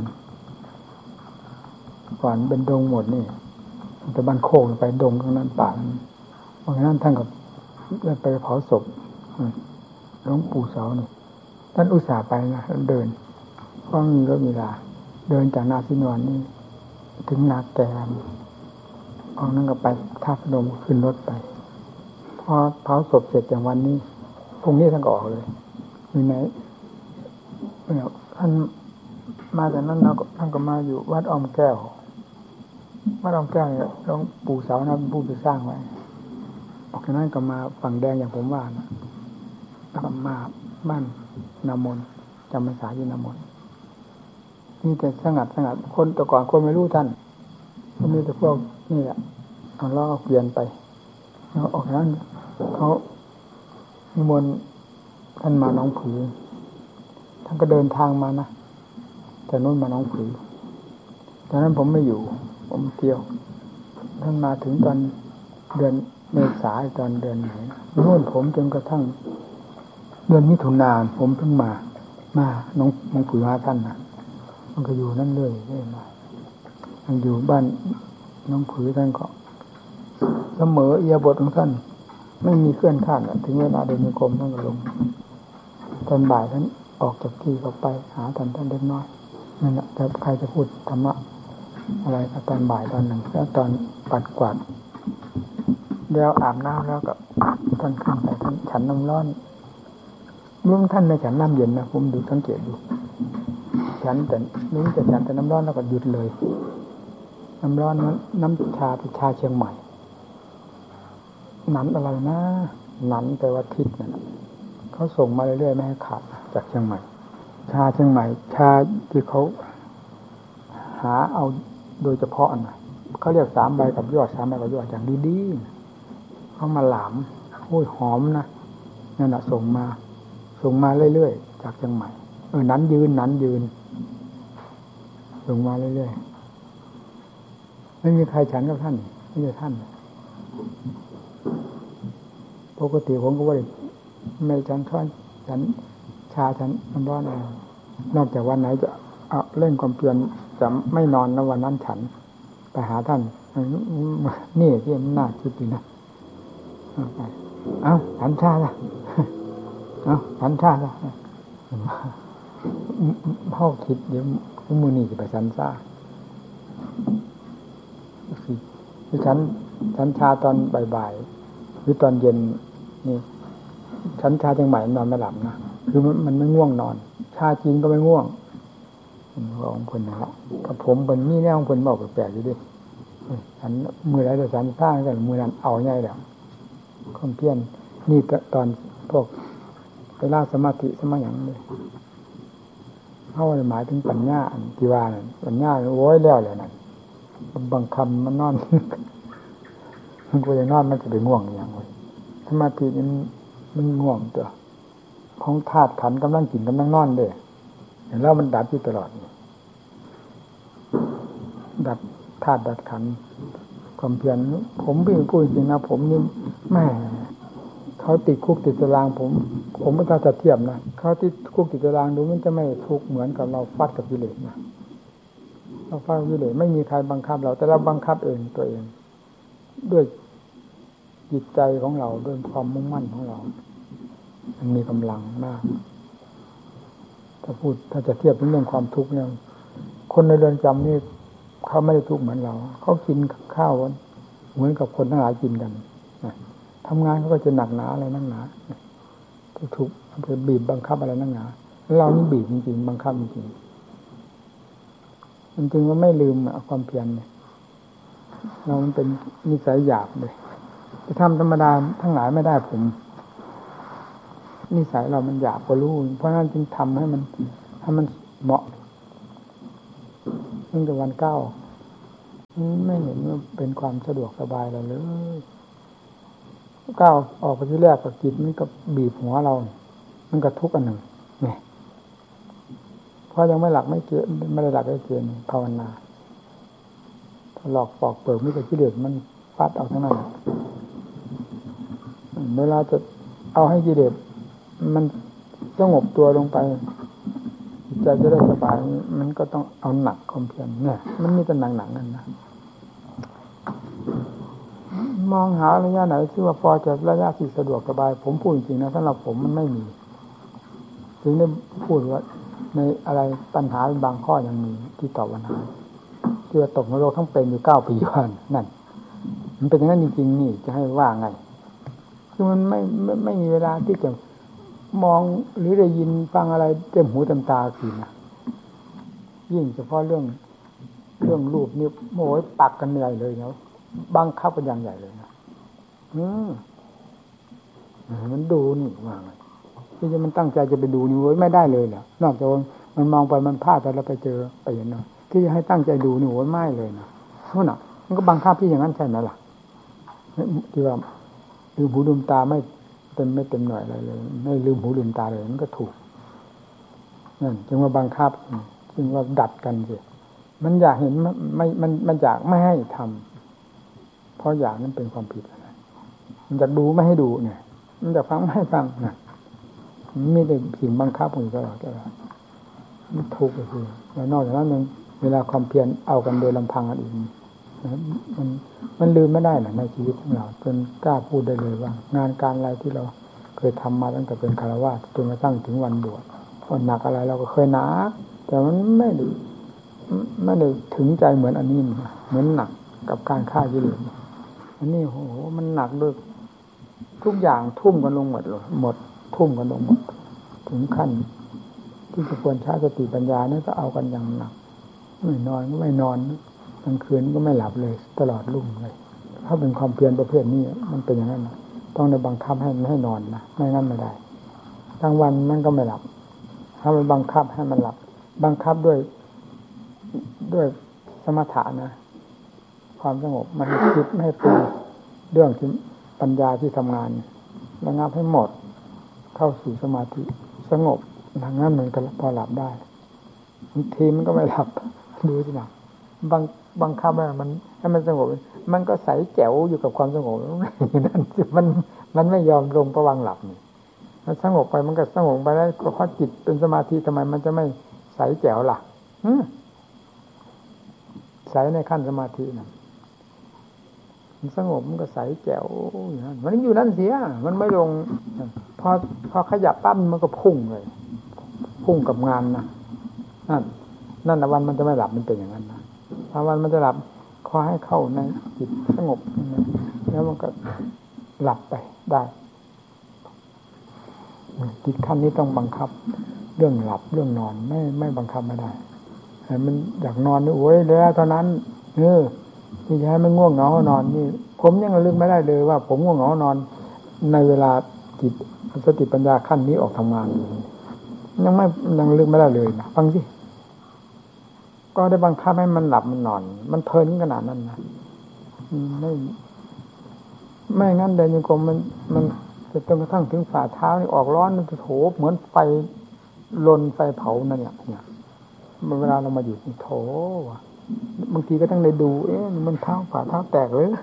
ก่อนเป็นดงหมดนี่แต่บ้านโคกไปดงข้างนั้นป่าเพราะฉะนั้นท่านก็ไปเผาศพหลวงปู่เสานี่ท่านอุตส่าห์ไปนะเดินเพราะมีรถมีลาเดินจากนาซีนวลนี่ถึงนาแกมออกนั่งก็ไปท่าพนมขึ้นรถไปพอเผาศพเสร็จจากวันนี้พรุ่งนี้ท่านก็ออกเลยอยู่ไหนเนี่ยท่านมาจากนั้นแล้วท่านก็มาอยู่วัดอ้อมแก้ววัดอ้อมแก้วเนี่ยหลวงปู่เสานะเป็นผู้ไปสร้างไว้ออกจากนั้นก็มาฝั่งแดงอย่างผมว่านะแล้วก็มาบ้านนามนจำพรรษาอยู่นามนนี่แต่สงัดสงัดคนแต่ก่อนคนไม่รู้ท่านก็มีแต่พวกนี่แหละเอาล้อเปลี่ยนไปแล้วออกจากนั้นเขานิมนต์ท่านมาน้องผือท่านก็เดินทางมานะแต่นู้นมาน้องผือตอนนั้นผมไม่อยู่ผมเที่ยวท่านมาถึงตอนเดือนเมษายนตอนเดือนไหนนู่นผมจนกระทั่งเดือนมิถุนายนผมเพิ่งมามาน้องน้องผือหาท่านนะมันก็อยู่นั่นเลยเรื่อยมาอยู่บ้านน้องผือท่านก็เสมอเอียบทของท่านไม่มีเคลื่อนข้านถึงเวลาเดินโยกมท่านก็ลงตอนบ่ายท่านออกจากที่ก็ไปหาท่านท่านเล็กน้อยนั่นแหละแต่ใครจะพูดธรรมะอะไรก็ตอนบ่ายตอนหนึ่งแล้วตอนปัดกวาดแล้วอาบน้ำแล้วก็ท่านขึ้นไปท่านฉันน้ำร้อนเมื่อท่านในฉันน้ำเย็นนะผมดูสังเกตดูฉันแต่นึกแต่ฉันแต่น้ำร้อนแล้วก็หยุดเลยน้ำร้อนนั้นน้ำชาเป็นชาเชียงใหม่หนันอะไรนะหนันแปลว่าทิศนั่นแหละเขาส่งมาเรื่อยๆไม่ให้ขาดจากเชียงใหม่ชาเชียงใหม่ชาที่เขาหาเอาโดยเฉพาะนะเขาเรียกสามใบกับยอดสามใบกับยอดอย่างดีๆเขามาหลามโอ้ยหอมนะนั่นแหละส่งมาส่งมาเรื่อยๆจากเชียงใหม่เออนั้นยืนนั้นยืนส่งมาเรื่อยๆไม่มีใครฉันกับท่านไม่ใช่ท่านปกติผมก็ว่าไม่ฉันช้อนฉันชาฉันน้ำร้อนอะไรนอกจากวันไหนจะเอาเล่นความเพียรจะไม่นอนนะวันนั้นฉันไปหาท่านนี่ที่มันน่าคิดดีนะไปเอ้าฉันชาละเอ้าฉันชาละพ่อคิดเดี๋ยวมือนี่จะไปฉันชาสิฉันฉันชาตอนบ่ายๆหรือตอนเย็นนี่ฉันชาจังใหม่นอนไม่หลับนะคือมันมันไม่ง่วงนอนชาจริงก็ไม่ง่วงของคนนั่นแหละกับผมเป็นนี่แน่ของคนบอกแปลกๆอยู่ดิฉันมือไรแต่ฉันสร้างกันมือนั้นเอาง่ายแล้วคอมเพี้ยนนี่ตอนพวกไปล่าสมาธิสมาอย่างเลยเขาหมายถึงปัญญาที่ว่าปัญญาโว้ยแล้วเลยนั่นบางคำมันนอนมันก็ยังนอนมันจะไปง่วงอย่างไรสมาธินี่มันง่วงตัวของธาตุขันกำลังกินกำลังนอนเลยเห็นแล้วมันดับอยู่ตลอดดับธาตุดับขันความเพียรผมพี่พูดจริงนะผมนี่แม่เขาติดคุกติดตารางผมผมไม่กล้าจะเทียบนะเขาติดคุกติดตารางดูมันจะไม่ทุกข์เหมือนกับเราฟัดกับกิเลสนะเราฟัดกับกิเลสไม่มีใครบังคับเราแต่เราบังคับเองตัวเองด้วยจิตใจของเราด้วยความมุ่งมั่นของเรามันมีกำลังมากถ้าพูดถ้าจะเทียบเรื่องความทุกข์เนี่ยคนในเรือนจำนี่เขาไม่ได้ทุกข์เหมือนเราเขากินข้าวเหมือนกับคนทั้งหลายกินกันทำงานเขาก็จะหนักหนาอะไรนักหนาทุกข์จะบีบบังคับอะไรนักหนาเรานี่บีบจริงๆบังคับจริงๆจริงๆว่าไม่ลืมความเพียรเนี่ยเรามันเป็นนิสัยหยาบเลยจะทำธรรมดาทั้งหลายไม่ได้ผมนิสัยเรามันหยาบก็รู้เพราะฉะนั้นจึงทำให้มันให้มันเหมาะตั้งแต่วันเก้าไม่เห็นว่าเป็นความสะดวกสบายเราเลยก้าวออกไปที่แรกกับจิตมันก็บีบหัวเรามันก็ทุกข์อันหนึ่งเนี่ยเพราะยังไม่หลักไม่เกณฑ์ไม่ได้หลักไม่เกณฑ์ภาวนาหลอกปอกเปิดมิตรกิเลสมันฟาดเอาทั้งนั้นเวลาจะเอาให้กิเลสมันสงบตัวลงไปใจจะได้สบายมันก็ต้องเอาหนักความเพียรเนี่ยมันมีแต่หนักๆนั่นนะมองหาระยะไหนที่ว่าพอจะระยะที่สะดวกสบายผมพูดจริงๆนะสำหรับผมมันไม่มีถึงได้พูดว่าในอะไรปัญหาบางข้อยังมีที่ตอบปัญหาที่ว่าตกนรกทั้งเป็นอยู่เก้าปีวันนั่นมันเป็นอย่างนั้นจริงๆนี่จะให้ว่าไงคือมันไม่ไม่ไม่มีเวลาที่จะมองหรือได้ยินฟังอะไรเต็มหูเต็มตาสินะยิ่งเฉพาะเรื่องเรื่องรูปนี่โอ้ยปักกันเหนื่อยเลยเนาะบังคับเป็นอย่างใหญ่เลยนะอืมมันดูนี่ว่าไงที่จะมันตั้งใจจะไปดูนี่โว้ยไม่ได้เลยแหละนอกจากมันมองไปมันพลาดไปแล้วไปเจอไปเห็นเนาะที่จะให้ตั้งใจดูนี่โว้ยไม่เลยนะเพราะน่ะมันก็บังคับที่อย่างนั้นใช่ไหมล่ะที่ว่าลืมหูลืมตาไม่เต็มไม่เต็มหน่อยอะไรเลยไม่ลืมหูลืมตาเลยมันก็ถูกนั่นจึงว่าบังคับจึงว่าดัดกันสิมันอยากเห็นไม่มันมันอยากไม่ให้ทำเพราะอยากนั้นเป็นความผิดอะไรมันจะดูไม่ให้ดูเนี่ยมันจะฟังไม่ให้ฟังนะไม่ได้สิ่งบังคับอยู่ตลอดตลอดมันทุกข์เลยคือแล้วนอกจากนั้นยังเวลาความเพียรเอากันโดยลำพังอันอื่นมันมันลืมไม่ได้หรอกในชีวิตของเราจนกล้าพูดได้เลยว่างานการอะไรที่เราเคยทำมาตั้งแต่เป็นคฤหัสถ์จนกระทั่งถึงวันบวชก็หนักอะไรเราก็เคยหนักแต่มันไม่ได้ไม่ได้ถึงใจเหมือนอันนี้เหมือนหนักกับการฆ่ากิเลสอันนี้โหมันหนักด้วยทุกอย่างทุ่มกันลงหมดเลยหมดทุ่มกันลงหมดถึงขั้นที่จะควรใช้สติปัญญาเนี่ยก็เอากันอย่างหนักไม่นอนก็ไม่นอนกลางคืนก็ไม่หลับเลยตลอดรุ่งเลยถ้าเป็นความเพียรประเภทนี้มันเป็นอย่างนั้นนะต้องในบังคับให้มันให้นอนนะไม่งั้นไม่ได้กลางวันมันก็ไม่หลับถ้ามันบังคับให้มันหลับบังคับด้วยด้วยสมถะนะความสงบมันคิดไม่ให้ปรุงเรื่องที่ปัญญาที่ทำงานระงับให้หมดเข้าสู่สมาธิสงบทางนั้นมันก็พอหลับได้บางทีมันก็ไม่หลับดูสินะบางบังคับให้มันให้มันสงบมันก็ใสแจ๋วอยู่กับความสงบนั่นมันมันไม่ยอมลงประวังหลับนี่มันสงบไปมันก็สงบไปแล้วเพราะจิตเป็นสมาธิทำไมมันจะไม่ใสแจ๋วล่ะใสในขั้นสมาธินะมันสงบมันก็ใสแจ๋วอย่างนั้นมันอยู่นั่นเสียมันไม่ลงพอพอขยับปั๊บมันก็พุ่งเลยพุ่งกับงานนะนั่นนั่นวันมันจะไม่หลับมันเป็นอย่างนั้นนะถ้าวันมันจะหลับขอให้เข้าในจิตสงบแล้วมันก็หลับไปได้จิตขั้นนี้ต้องบังคับเรื่องหลับเรื่องนอนไม่ไม่บังคับไม่ได้มันอยากนอนนี่โอ้ยแล้วเท่านั้นเออที่จะให้มันง่วงเหงานอนนี่ผมยังระลึกไม่ได้เลยว่าผมง่วงเหงานอนในเวลาจิตสติปัญญาขั้นนี้ออกทำงานยังไม่ยังระลึกไม่ได้เลยนะฟังสิก็ได้บังคับให้มันหลับมันนอนมันเพลินขนาดนั้นนะไม่ไม่งั้นเดินยังกรมมันมันจะจนกระทั่งถึงฝ่าเท้านี่ออกร้อนมันจะโถเหมือนไฟลนไฟเผานั่นเนี่ยเนี่ยเวลาเรามาอยู่โถบางทีก็ต้องได้ดูเอ๊ะมันเท้าฝ่าเท้าแตกเลย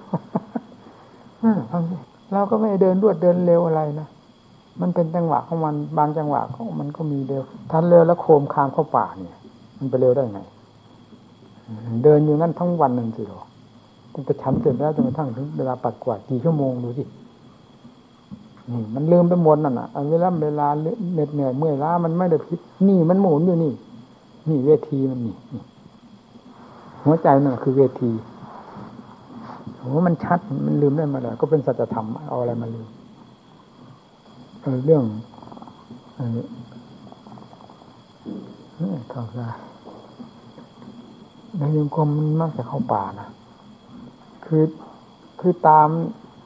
เราก็ไม่เดินรวดเดินเร็วอะไรนะมันเป็นจังหวะของมันบางจังหวะของมันก็มีเร็วทันเร็วแล้วโคมคามเข้าป่าเนี่ยมันไปเร็วได้ไงเดินอยู่งั้นทั้งวันหนึ่งสิหรอตั้งแต่ฉันเสร็จแล้วจนกระทั่งถึงเวลาปัดกวาดกี่ชั่วโมงดูสินี่มันลืมไปหมดนั่นน่ะเวลาเวลาเหน็ดเหนื่อยเมื่อยล้ามันไม่ได้พิษนี่มันหมุนอยู่นี่นี่เวทีมันนี่หัวใจนั่นคือเวทีโอ้มันชัดมันลืมได้มาแล้วก็เป็นสัจธรรมเอาอะไรมาลืมเออเรื่องเออเข้าใจในโยมกรมมันมักจะเข้าป่านะคือคือตาม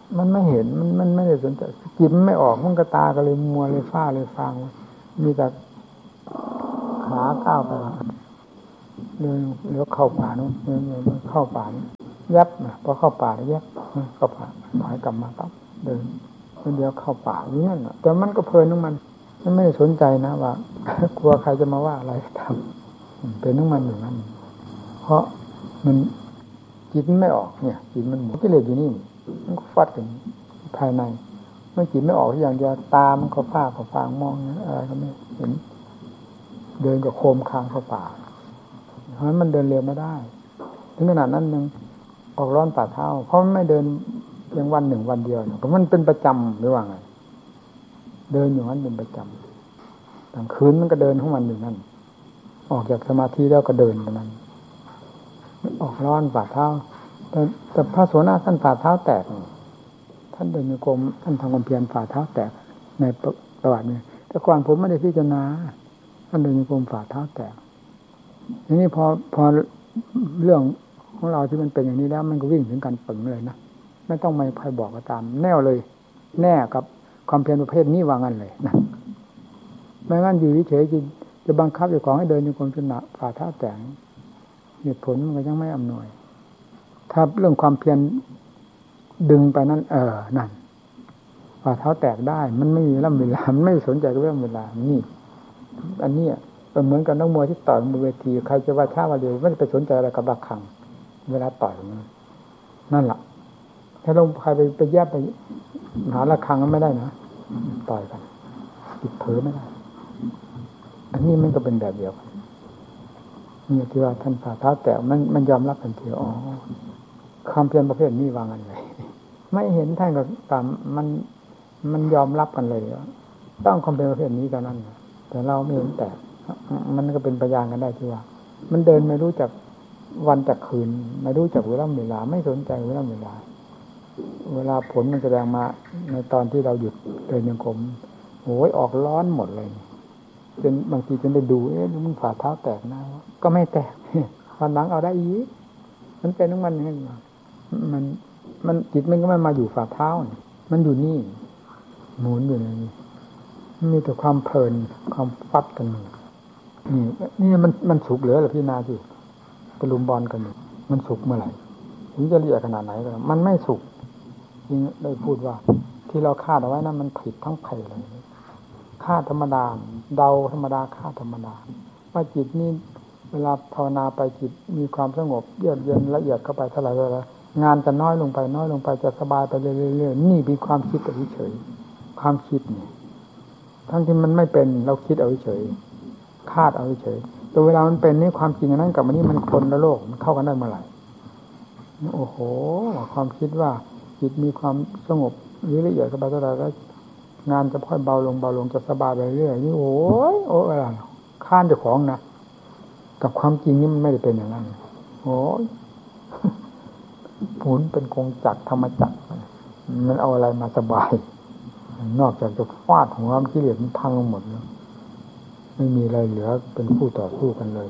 มันไม่เห็นมันมันไม่ได้สนใจจิตมันไม่ออกมันก็ตาก็เลยมัวเลยฟ้าเลยฟางมีแต่ขาก้าวไปเดินเลี้ยวเข้าป่านู้นเดินเข้าป่านี้ยับนะพอเข้าป่าแล้วยับเข้าป่าถอยกลับมาปั๊บเดินเดียวเข้าป่าอย่างนั้นแต่มันก็เพลินของมันมันไม่ได้สนใจนะว่ากลัวใครจะมาว่าอะไรทำเป็นของมันอย่างนั้นเพราะมันจิตมันไม่ออกเนี่ยจิตมันหมุนกิเลสอยู่นี่มันก็ฟัดกันภายในเมื่อจิตไม่ออกอย่างเดียวตามันก็ฟ้าก็ฟางมองอะไรก็ไม่เห็นเดินกับโคมคางเข้าป่าเพราะฉะนั้นมันเดินเร็วไม่ได้ถึงขนาดนั้นยังออกร้อนป่าเท้าเพราะมันไม่เดินเพียงวันหนึ่งวันเดียวเพราะมันเป็นประจำหรือว่าไงเดินอย่างนั้นเป็นประจำกลางคืนมันก็เดินของมันอยู่นั่นออกจากสมาธิแล้วก็เดินไปนั้นออกร้อนฝ่าเท้าแต่แต่พระโสดาท่านฝ่าเท้าแตกท่านเดินโยกมท่านทำความเพียรฝ่าเท้าแตกในประวัตินี้แต่ก่อนผมไม่ได้พิจารณาท่านเดินโยกมฝ่าเท้าแตกทีนี้พอพอเรื่องของเราที่มันเป็นอย่างนี้แล้วมันก็วิ่งถึงกันปึงเลยนะไม่ต้องมาใครบอกก็ตามแน่วเลยแน่กับความเพียรประเภทนี้ว่างั้นเลยนะไม่งั้นอยู่เฉยๆจะบังคับเจ้าของให้เดินโยกมจนหนักฝ่าเท้าแตกเหตุผลมันก็ยังไม่อำนวยถ้าเรื่องความเพียรดึงไปนั่นเออนั่นฝ่าเท้าแตกได้มันไม่มีเวลาเวลามันไม่สนใจกับเรื่องเวลานี่อันนี้เป็นเหมือนกับนักมวยที่ต่อยบนเวทีใครจะว่าช้าว่าเร็วไม่ได้ไปสนใจอะไรกับระฆังเวลาต่อยนั่นแหละถ้าลงใครไปไปแยบไปหาระฆังก็ไม่ได้นะต่อยกันติดเผลอไม่ได้อันนี้มันก็เป็นแบบเดียวกันนี่ที่ว่าท่านฝ่าเท้าแตกมันมันยอมรับทันทีอ๋อความเพียรประเภทนี้วางกันเลยไม่เห็นท่านก็ตามมันมันยอมรับกันเลยต้องความเพียรประเภทนี้เท่านั้นแต่เราไม่เห็นแตกมันก็เป็นพยานกันได้ที่ว่ามันเดินไม่รู้จักวันจากคืนไม่รู้จักเวลาเวลาไม่สนใจเวลาเวลาเวลาผลมันแสดงมาในตอนที่เราหยุดเดินยังกรมโอ้ยออกร้อนหมดเลยจนบางทีจนได้ดูเอ๊ะมันฝ่าเท้าแตกนะก็ไม่แตกวันหลังเอาได้อีกมันเป็นของมันอย่างนี้มันมันจิตมันก็ไม่มาอยู่ฝ่าเท้ามันอยู่นี่หมุนอยู่ในนี้มีแต่ความเพลินความฟัดกันนี่นี่มันมันสุกเหลือหรือพี่นาที่ตะลุมบอลกันอยู่มันสุกเมื่อไหร่ถึงจะละเอียดขนาดไหนก็มันไม่สุกจริงได้พูดว่าที่เราคาดเอาไว้นั้นมันผิดทั้งไผ่เลยคาดธรรมดาเดาธรรมดาคาดธรรมดาว่าจิตนี่เวลาภาวนาไปจิตมีความสงบเยือกเย็นละเอียดเข้าไปเท่าไหร่เท่าไหร่งานจะน้อยลงไปน้อยลงไปจะสบายไปเรื่อยๆนี่เป็นความคิดเฉยๆความคิดนี่ทั้งที่มันไม่เป็นเราคิดเอาเฉยคาดเอาเฉยแต่เวลามันเป็นนี่ความจริงอันนั้นกับอันนี้มันคนละโลกมันเข้ากันได้เมื่อไหร่โอ้โหความคิดว่าจิตมีความสงบหรือละเอียดเข้าไปเท่าไหร่แล้วงานจะค่อยเบาลงเบาลงจะสบายไปเรื่อยนี่โอ้ยโอ้อะไรข้านเจ้าของนะกับความจริงนี่มันไม่ได้เป็นอย่างนั้นโอ้ยผลเป็นกงจักรธรรมจักรมันเอาอะไรมาสบายนอกจากจะฟาดหัวมันกิเลสมันพังลงหมดแล้วไม่มีอะไรเหลือเป็นคู่ต่อสู้กันเลย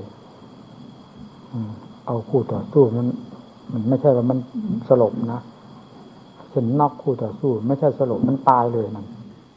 เอาคู่ต่อสู้มันมันไม่ใช่ว่ามันสลบนะเช่นนอกคู่ต่อสู้ไม่ใช่สลบมันตายเลยนั่น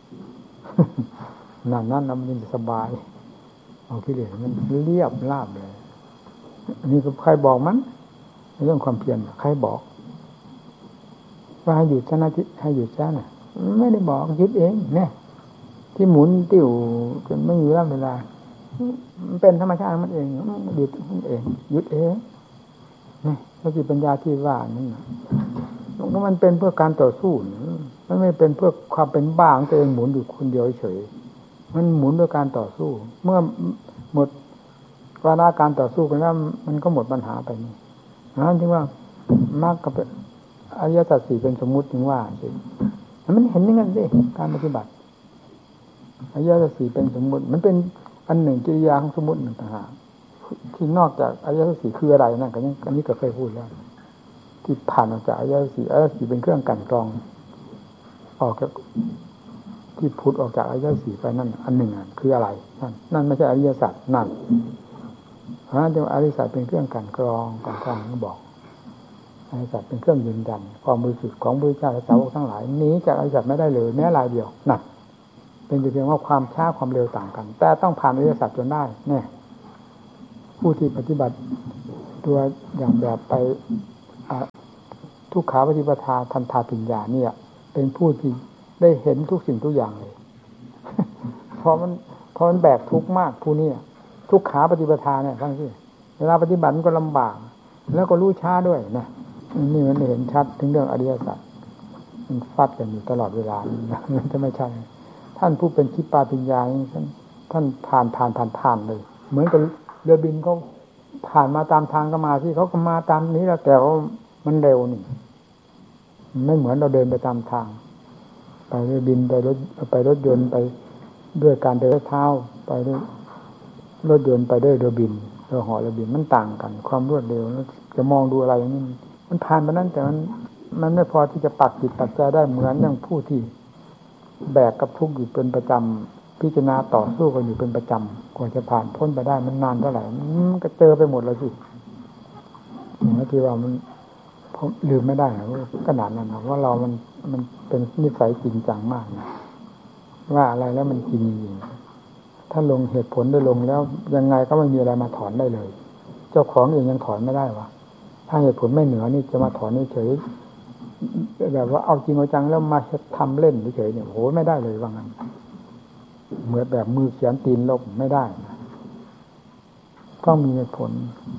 นั่นนั่นมันยังสบายเอากิเลสมันเรียบราบเลยอันนี้ก็ใครบอกมันเรื่องความเพียรใครบอกว่าให้หยุดซะนะให้หยุดซะน่ะไม่ได้บอกหยุดเองเนี่ยที่หมุนติ้วจนไม่มีเวลาเวลามันเป็นธรรมชาติมันเองหยุดมันเองหยุดเองนี่สติปัญญาที่ว่านั่นน่ะมันเป็นเพื่อการต่อสู้มันไม่เป็นเพื่อความเป็นบ้าของตัวเองหมุนอยู่คนเดียวเฉยมันหมุนด้วยการต่อสู้เมื่อหมดวาระการต่อสู้ไปแล้วมันก็หมดปัญหาไปนี่นั่นที่ว่ามากกับอริยสัจสี่เป็นสมมุติถึงว่าสิมันเห็นอย่างนั้นสิการปฏิบัติอริยสัจสี่เป็นสมมุติมันเป็นอันหนึ่งกิริยาของสมมุติหนึ่งต่างหากที่นอกจากอริยสัจสี่คืออะไรนั่นก็ยังอันนี้ก็เคยพูดแล้วที่ผ่านออกจากอริยสัจสี่อริยสัจสี่เป็นเครื่องกลั่นกรองออกจากที่พุทธออกจากอริยสัจสี่ไปนั่นอันหนึ่งคืออะไรนั่นนั่นไม่ใช่อริยสัจนั่นเพราะฉะนั้นอริยสัจเป็นเครื่องกลั่นกรองกลั่นกรองบอกอริยสัจเป็นเครื่องยืนยันความบริสุทธิ์ของพระพุทธเจ้าและสาวกทั้งหลายหนีจากอริยสัจไม่ได้เลยแม้รายเดียวนั่นเป็นเพียงว่าความช้าความเร็วต่างกันแต่ต้องผ่านอริยสัจจนได้เนี่ยผู้ที่ปฏิบัติตัวอย่างแบบไปทุกขาปฏิปทาทันทาปัญญาเนี่ยเป็นผู้ที่ได้เห็นทุกสิ่งทุกอย่างเลย เพราะมันเพราะมันแบกทุกข์มากผู้นี้ทุกขาปฏิปทาเนี่ยทั้งที่เวลาปฏิบัติมันก็ลำบากแล้วก็รู้ช้าด้วยนะนี่มันเห็นชัดถึงเรื่องอริยสัจมันฟัดกันอยู่ตลอดเวลามันจะไม่ใช่ท่านผู้เป็นคิปปาปัญญาท่านท่านผ่านผ่านผ่านผ่านเลยเหมือนกับเรือบินเขาผ่านมาตามทางก็มาที่เขาก็มาตามนี้แล้วแต่ว่ามันเร็วนี่ไม่เหมือนเราเดินไปตามทางไปเรือบินไปรถไปรถยนต์ไปด้วยการเดินเท้าไปด้วยรถยนต์ไปด้วยเรือบินเรือเหาะเรือบินมันต่างกันความรวดเร็วจะมองดูอะไรนี่มันผ่านไปนั่นแต่มันมันไม่พอที่จะปักจิตปักใจได้เหมือนอย่างผู้ที่แบกกับทุกข์อยู่เป็นประจำพิจารณาต่อสู้กันอยู่เป็นประจำกว่าจะผ่านพ้นไปได้มันนานเท่าไหร่มันก็เจอไปหมดเลยสิอย่างที่ว่ามันผมลืมไม่ได้นะขนาดนั้นนะว่าเรามันมันเป็นนิสัยจริงจังมากนะว่าอะไรแล้วมันจริงจริงถ้าลงเหตุผลได้ลงแล้วยังไงก็ไม่มีอะไรมาถอนได้เลยเจ้าของเองยังถอนไม่ได้วะถ้าเหตุผลไม่เหนือนี่จะมาถอนเฉยแบบว่าเอาจริงเอาจังแล้วมาทำเล่นเฉยเนี่ยโหไม่ได้เลยว่างั้นเหมือนแบบมือเขียนตีนลบไม่ได้นะต้องมีเหตุผล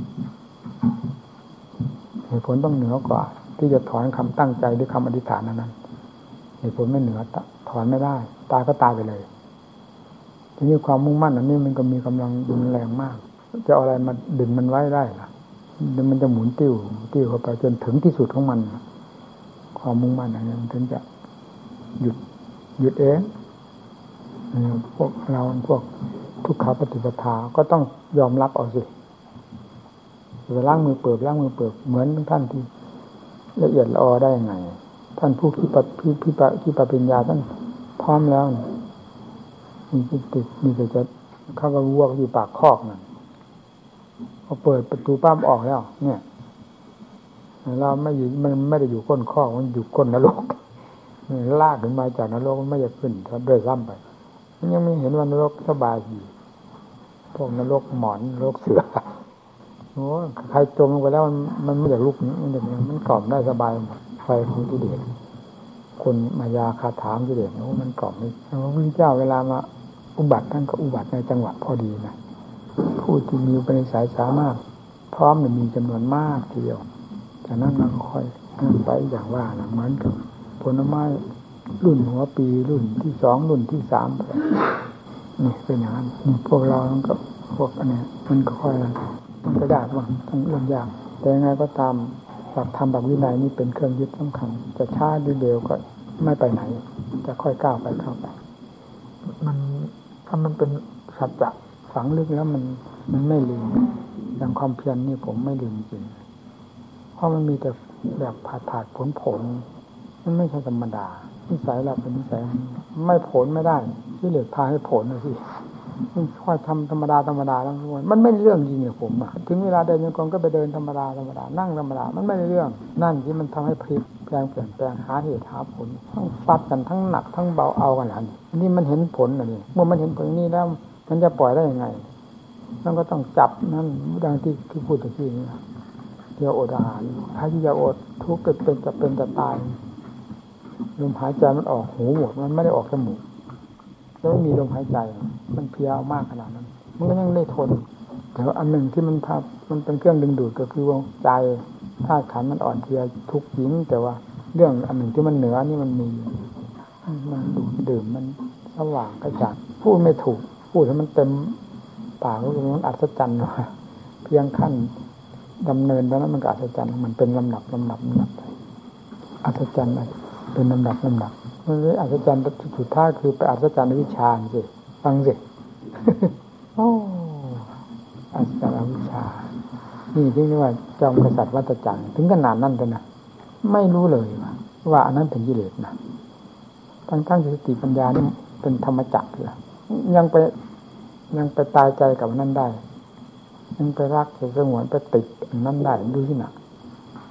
เหตุผลต้องเหนือกว่าที่จะถอนคำตั้งใจหรือคำอธิษฐานนั้นเหตุผลไม่เหนือถอนไม่ได้ตายก็ตายไปเลยทีนี้ความมุ่งมั่นอันนี้มันก็มีกำลังรุนแรงมากจะเอาอะไรมาดึงมันไว้ได้ล่ะมันจะหมุนติ้วติ้วเข้าไปจนถึงที่สุดของมันความมุ่งมั่นอันนี้มันถึงจะหยุดหยุดเองพวกเราพวกทุกขาปฏิปทาก็ต้องยอมรับเอาสิไปล้างมือเปิดล้างมือเปิดเหมือนท่านที่ละเอียดละออได้ยังไงท่านผู้คิดปฏิพิปคิดปัญญาท่านพร้อมแล้วมีติดมีแต่จะเข้าไปวัวอยู่ปากคอกนั่นพอเปิดประตูปั้มออกแล้วเนี่ยเราไม่อยู่มันไม่ได้อยู่ก้นคอกมันอยู่ก้นนรกลากขึ้นมาจากนรกมันไม่จะขึ้นด้วยซ้ำไปมันยังไม่เห็นว่านรกสบายดีพวกนรกหมอนนรกเสือโอ้ใครจมลงไปแล้วมันมันไม่อยากลุกมันอย่างนี้มันกล่อมได้สบายหมดไฟของกิเลสคนมายาคาถามกิเลสโอ้มันกล่อมนี่พระพุทธเจ้าเวลามาอุบัติท่านก็อุบัติในจังหวะพอดีนะผู้ที่มีอุปนิสัยสามารถพร้อมเนี่ยมีจำนวนมากทีเดียวจากนั้นมันค่อยไปอย่างว่านะเหมือนกับผลไม้รุ่นหัวปีรุ่นที่สองรุ่นที่สามนี่เป็นอย่างนั้นพวกเราก็พวกอันนี้มันก็ค่อยมันก็ยากบ้างทั้งเรื่องยากแต่ยังไงก็ตามหลักธรรมแบบวินัยนี่เป็นเครื่องยึดสำคัญจะช้าหรือเร็วก็ไม่ไปไหนจะค่อยก้าวไปเข้าไปมันถ้ามันเป็นสัจจะฝังลึกแล้วมันมันไม่ลืมอย่างความเพียรนี่ผมไม่ลืมจริงเพราะมันมีแต่แบบผาดผาดผลผลมันไม่ใช่ธรรมดานิสัยเราเป็นนิสัยไม่ผลไม่ได้ที่เหลือพาให้ผลนะสิค่อยทำธรรมดาธรรมดาแล้วมันไม่เรื่องจริงเนี่ยผมอ่ะถึงเวลาเดินโยกก็ไปเดินธรรมดาธรรมดานั่งธรรมดามันไม่ได้เรื่องนั่นที่มันทำให้พลิกแปลงเปลี่ยนแปลงหาเหตุหาผลทั้งฟัดกันทั้งหนักทั้งเบาเอากันหลังนี่มันเห็นผลอ่ะนี่เมื่อมันเห็นผลนี้แล้วมันจะปล่อยได้ยังไงมันก็ต้องจับนั่นดังที่ที่พูดตะกี้นี่เดี๋ยวอดอาหารถ้าที่จะอดทุกข์เกิดเป็นจะเป็นจะตายลมหายใจมันออกหูหมดมันไม่ได้ออกจมูกแล้วไม่มีลมหายใจมันเพียวมากขนาดนั้นมันก็ยังได้ทนแต่ว่าอันหนึ่งที่มันพามันเป็นเครื่องดึงดูดก็คือว่าใจธาตุขันธ์มันอ่อนเพลียทุกข์ยิ่งแต่ว่าเรื่องอันหนึ่งที่มันเหนือนี่มันมีมันดูดดื่มมันสว่างกระจ่างพูดไม่ถูกพูดให้มันเต็มปากแล้วมันอัศจรรย์ว่ะเพียงขั้นดำเนินแล้วนั้นมันก็อัศจรรย์มันเป็นลำดับลำดับลำดับไปอัศจรรย์เป็นลำดับลำดับมันเลยอัศจรรย์สุดท้ายคือไปอัศจรรย์วิชาสิฟังสิโอ้อัศจรรย์วิชานี่ที่นี่ว่าจอมกษัตริย์วัฏจักรถึงขนาดนั้นเลยนะไม่รู้เลยว่าว่าอันนั้นเป็นกิเลสนะทั้งทั้งสติปัญญานี่เป็นธรรมจักรเลยยังไปยังไปตายใจกับนั้นได้ยังไปรักไปสงวนไปติดอันนั้นได้ดูสินะ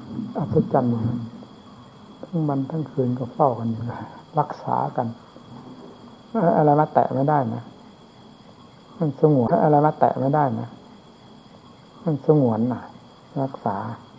อัศจรรย์ทั้งวันทั้งคืนก็เฝ้ากันอยู่รักษากันอะไรมาแตะไม่ได้นะมันสงวนอะไรมาแตะไม่ได้นะมันสงวนน่ะรักษา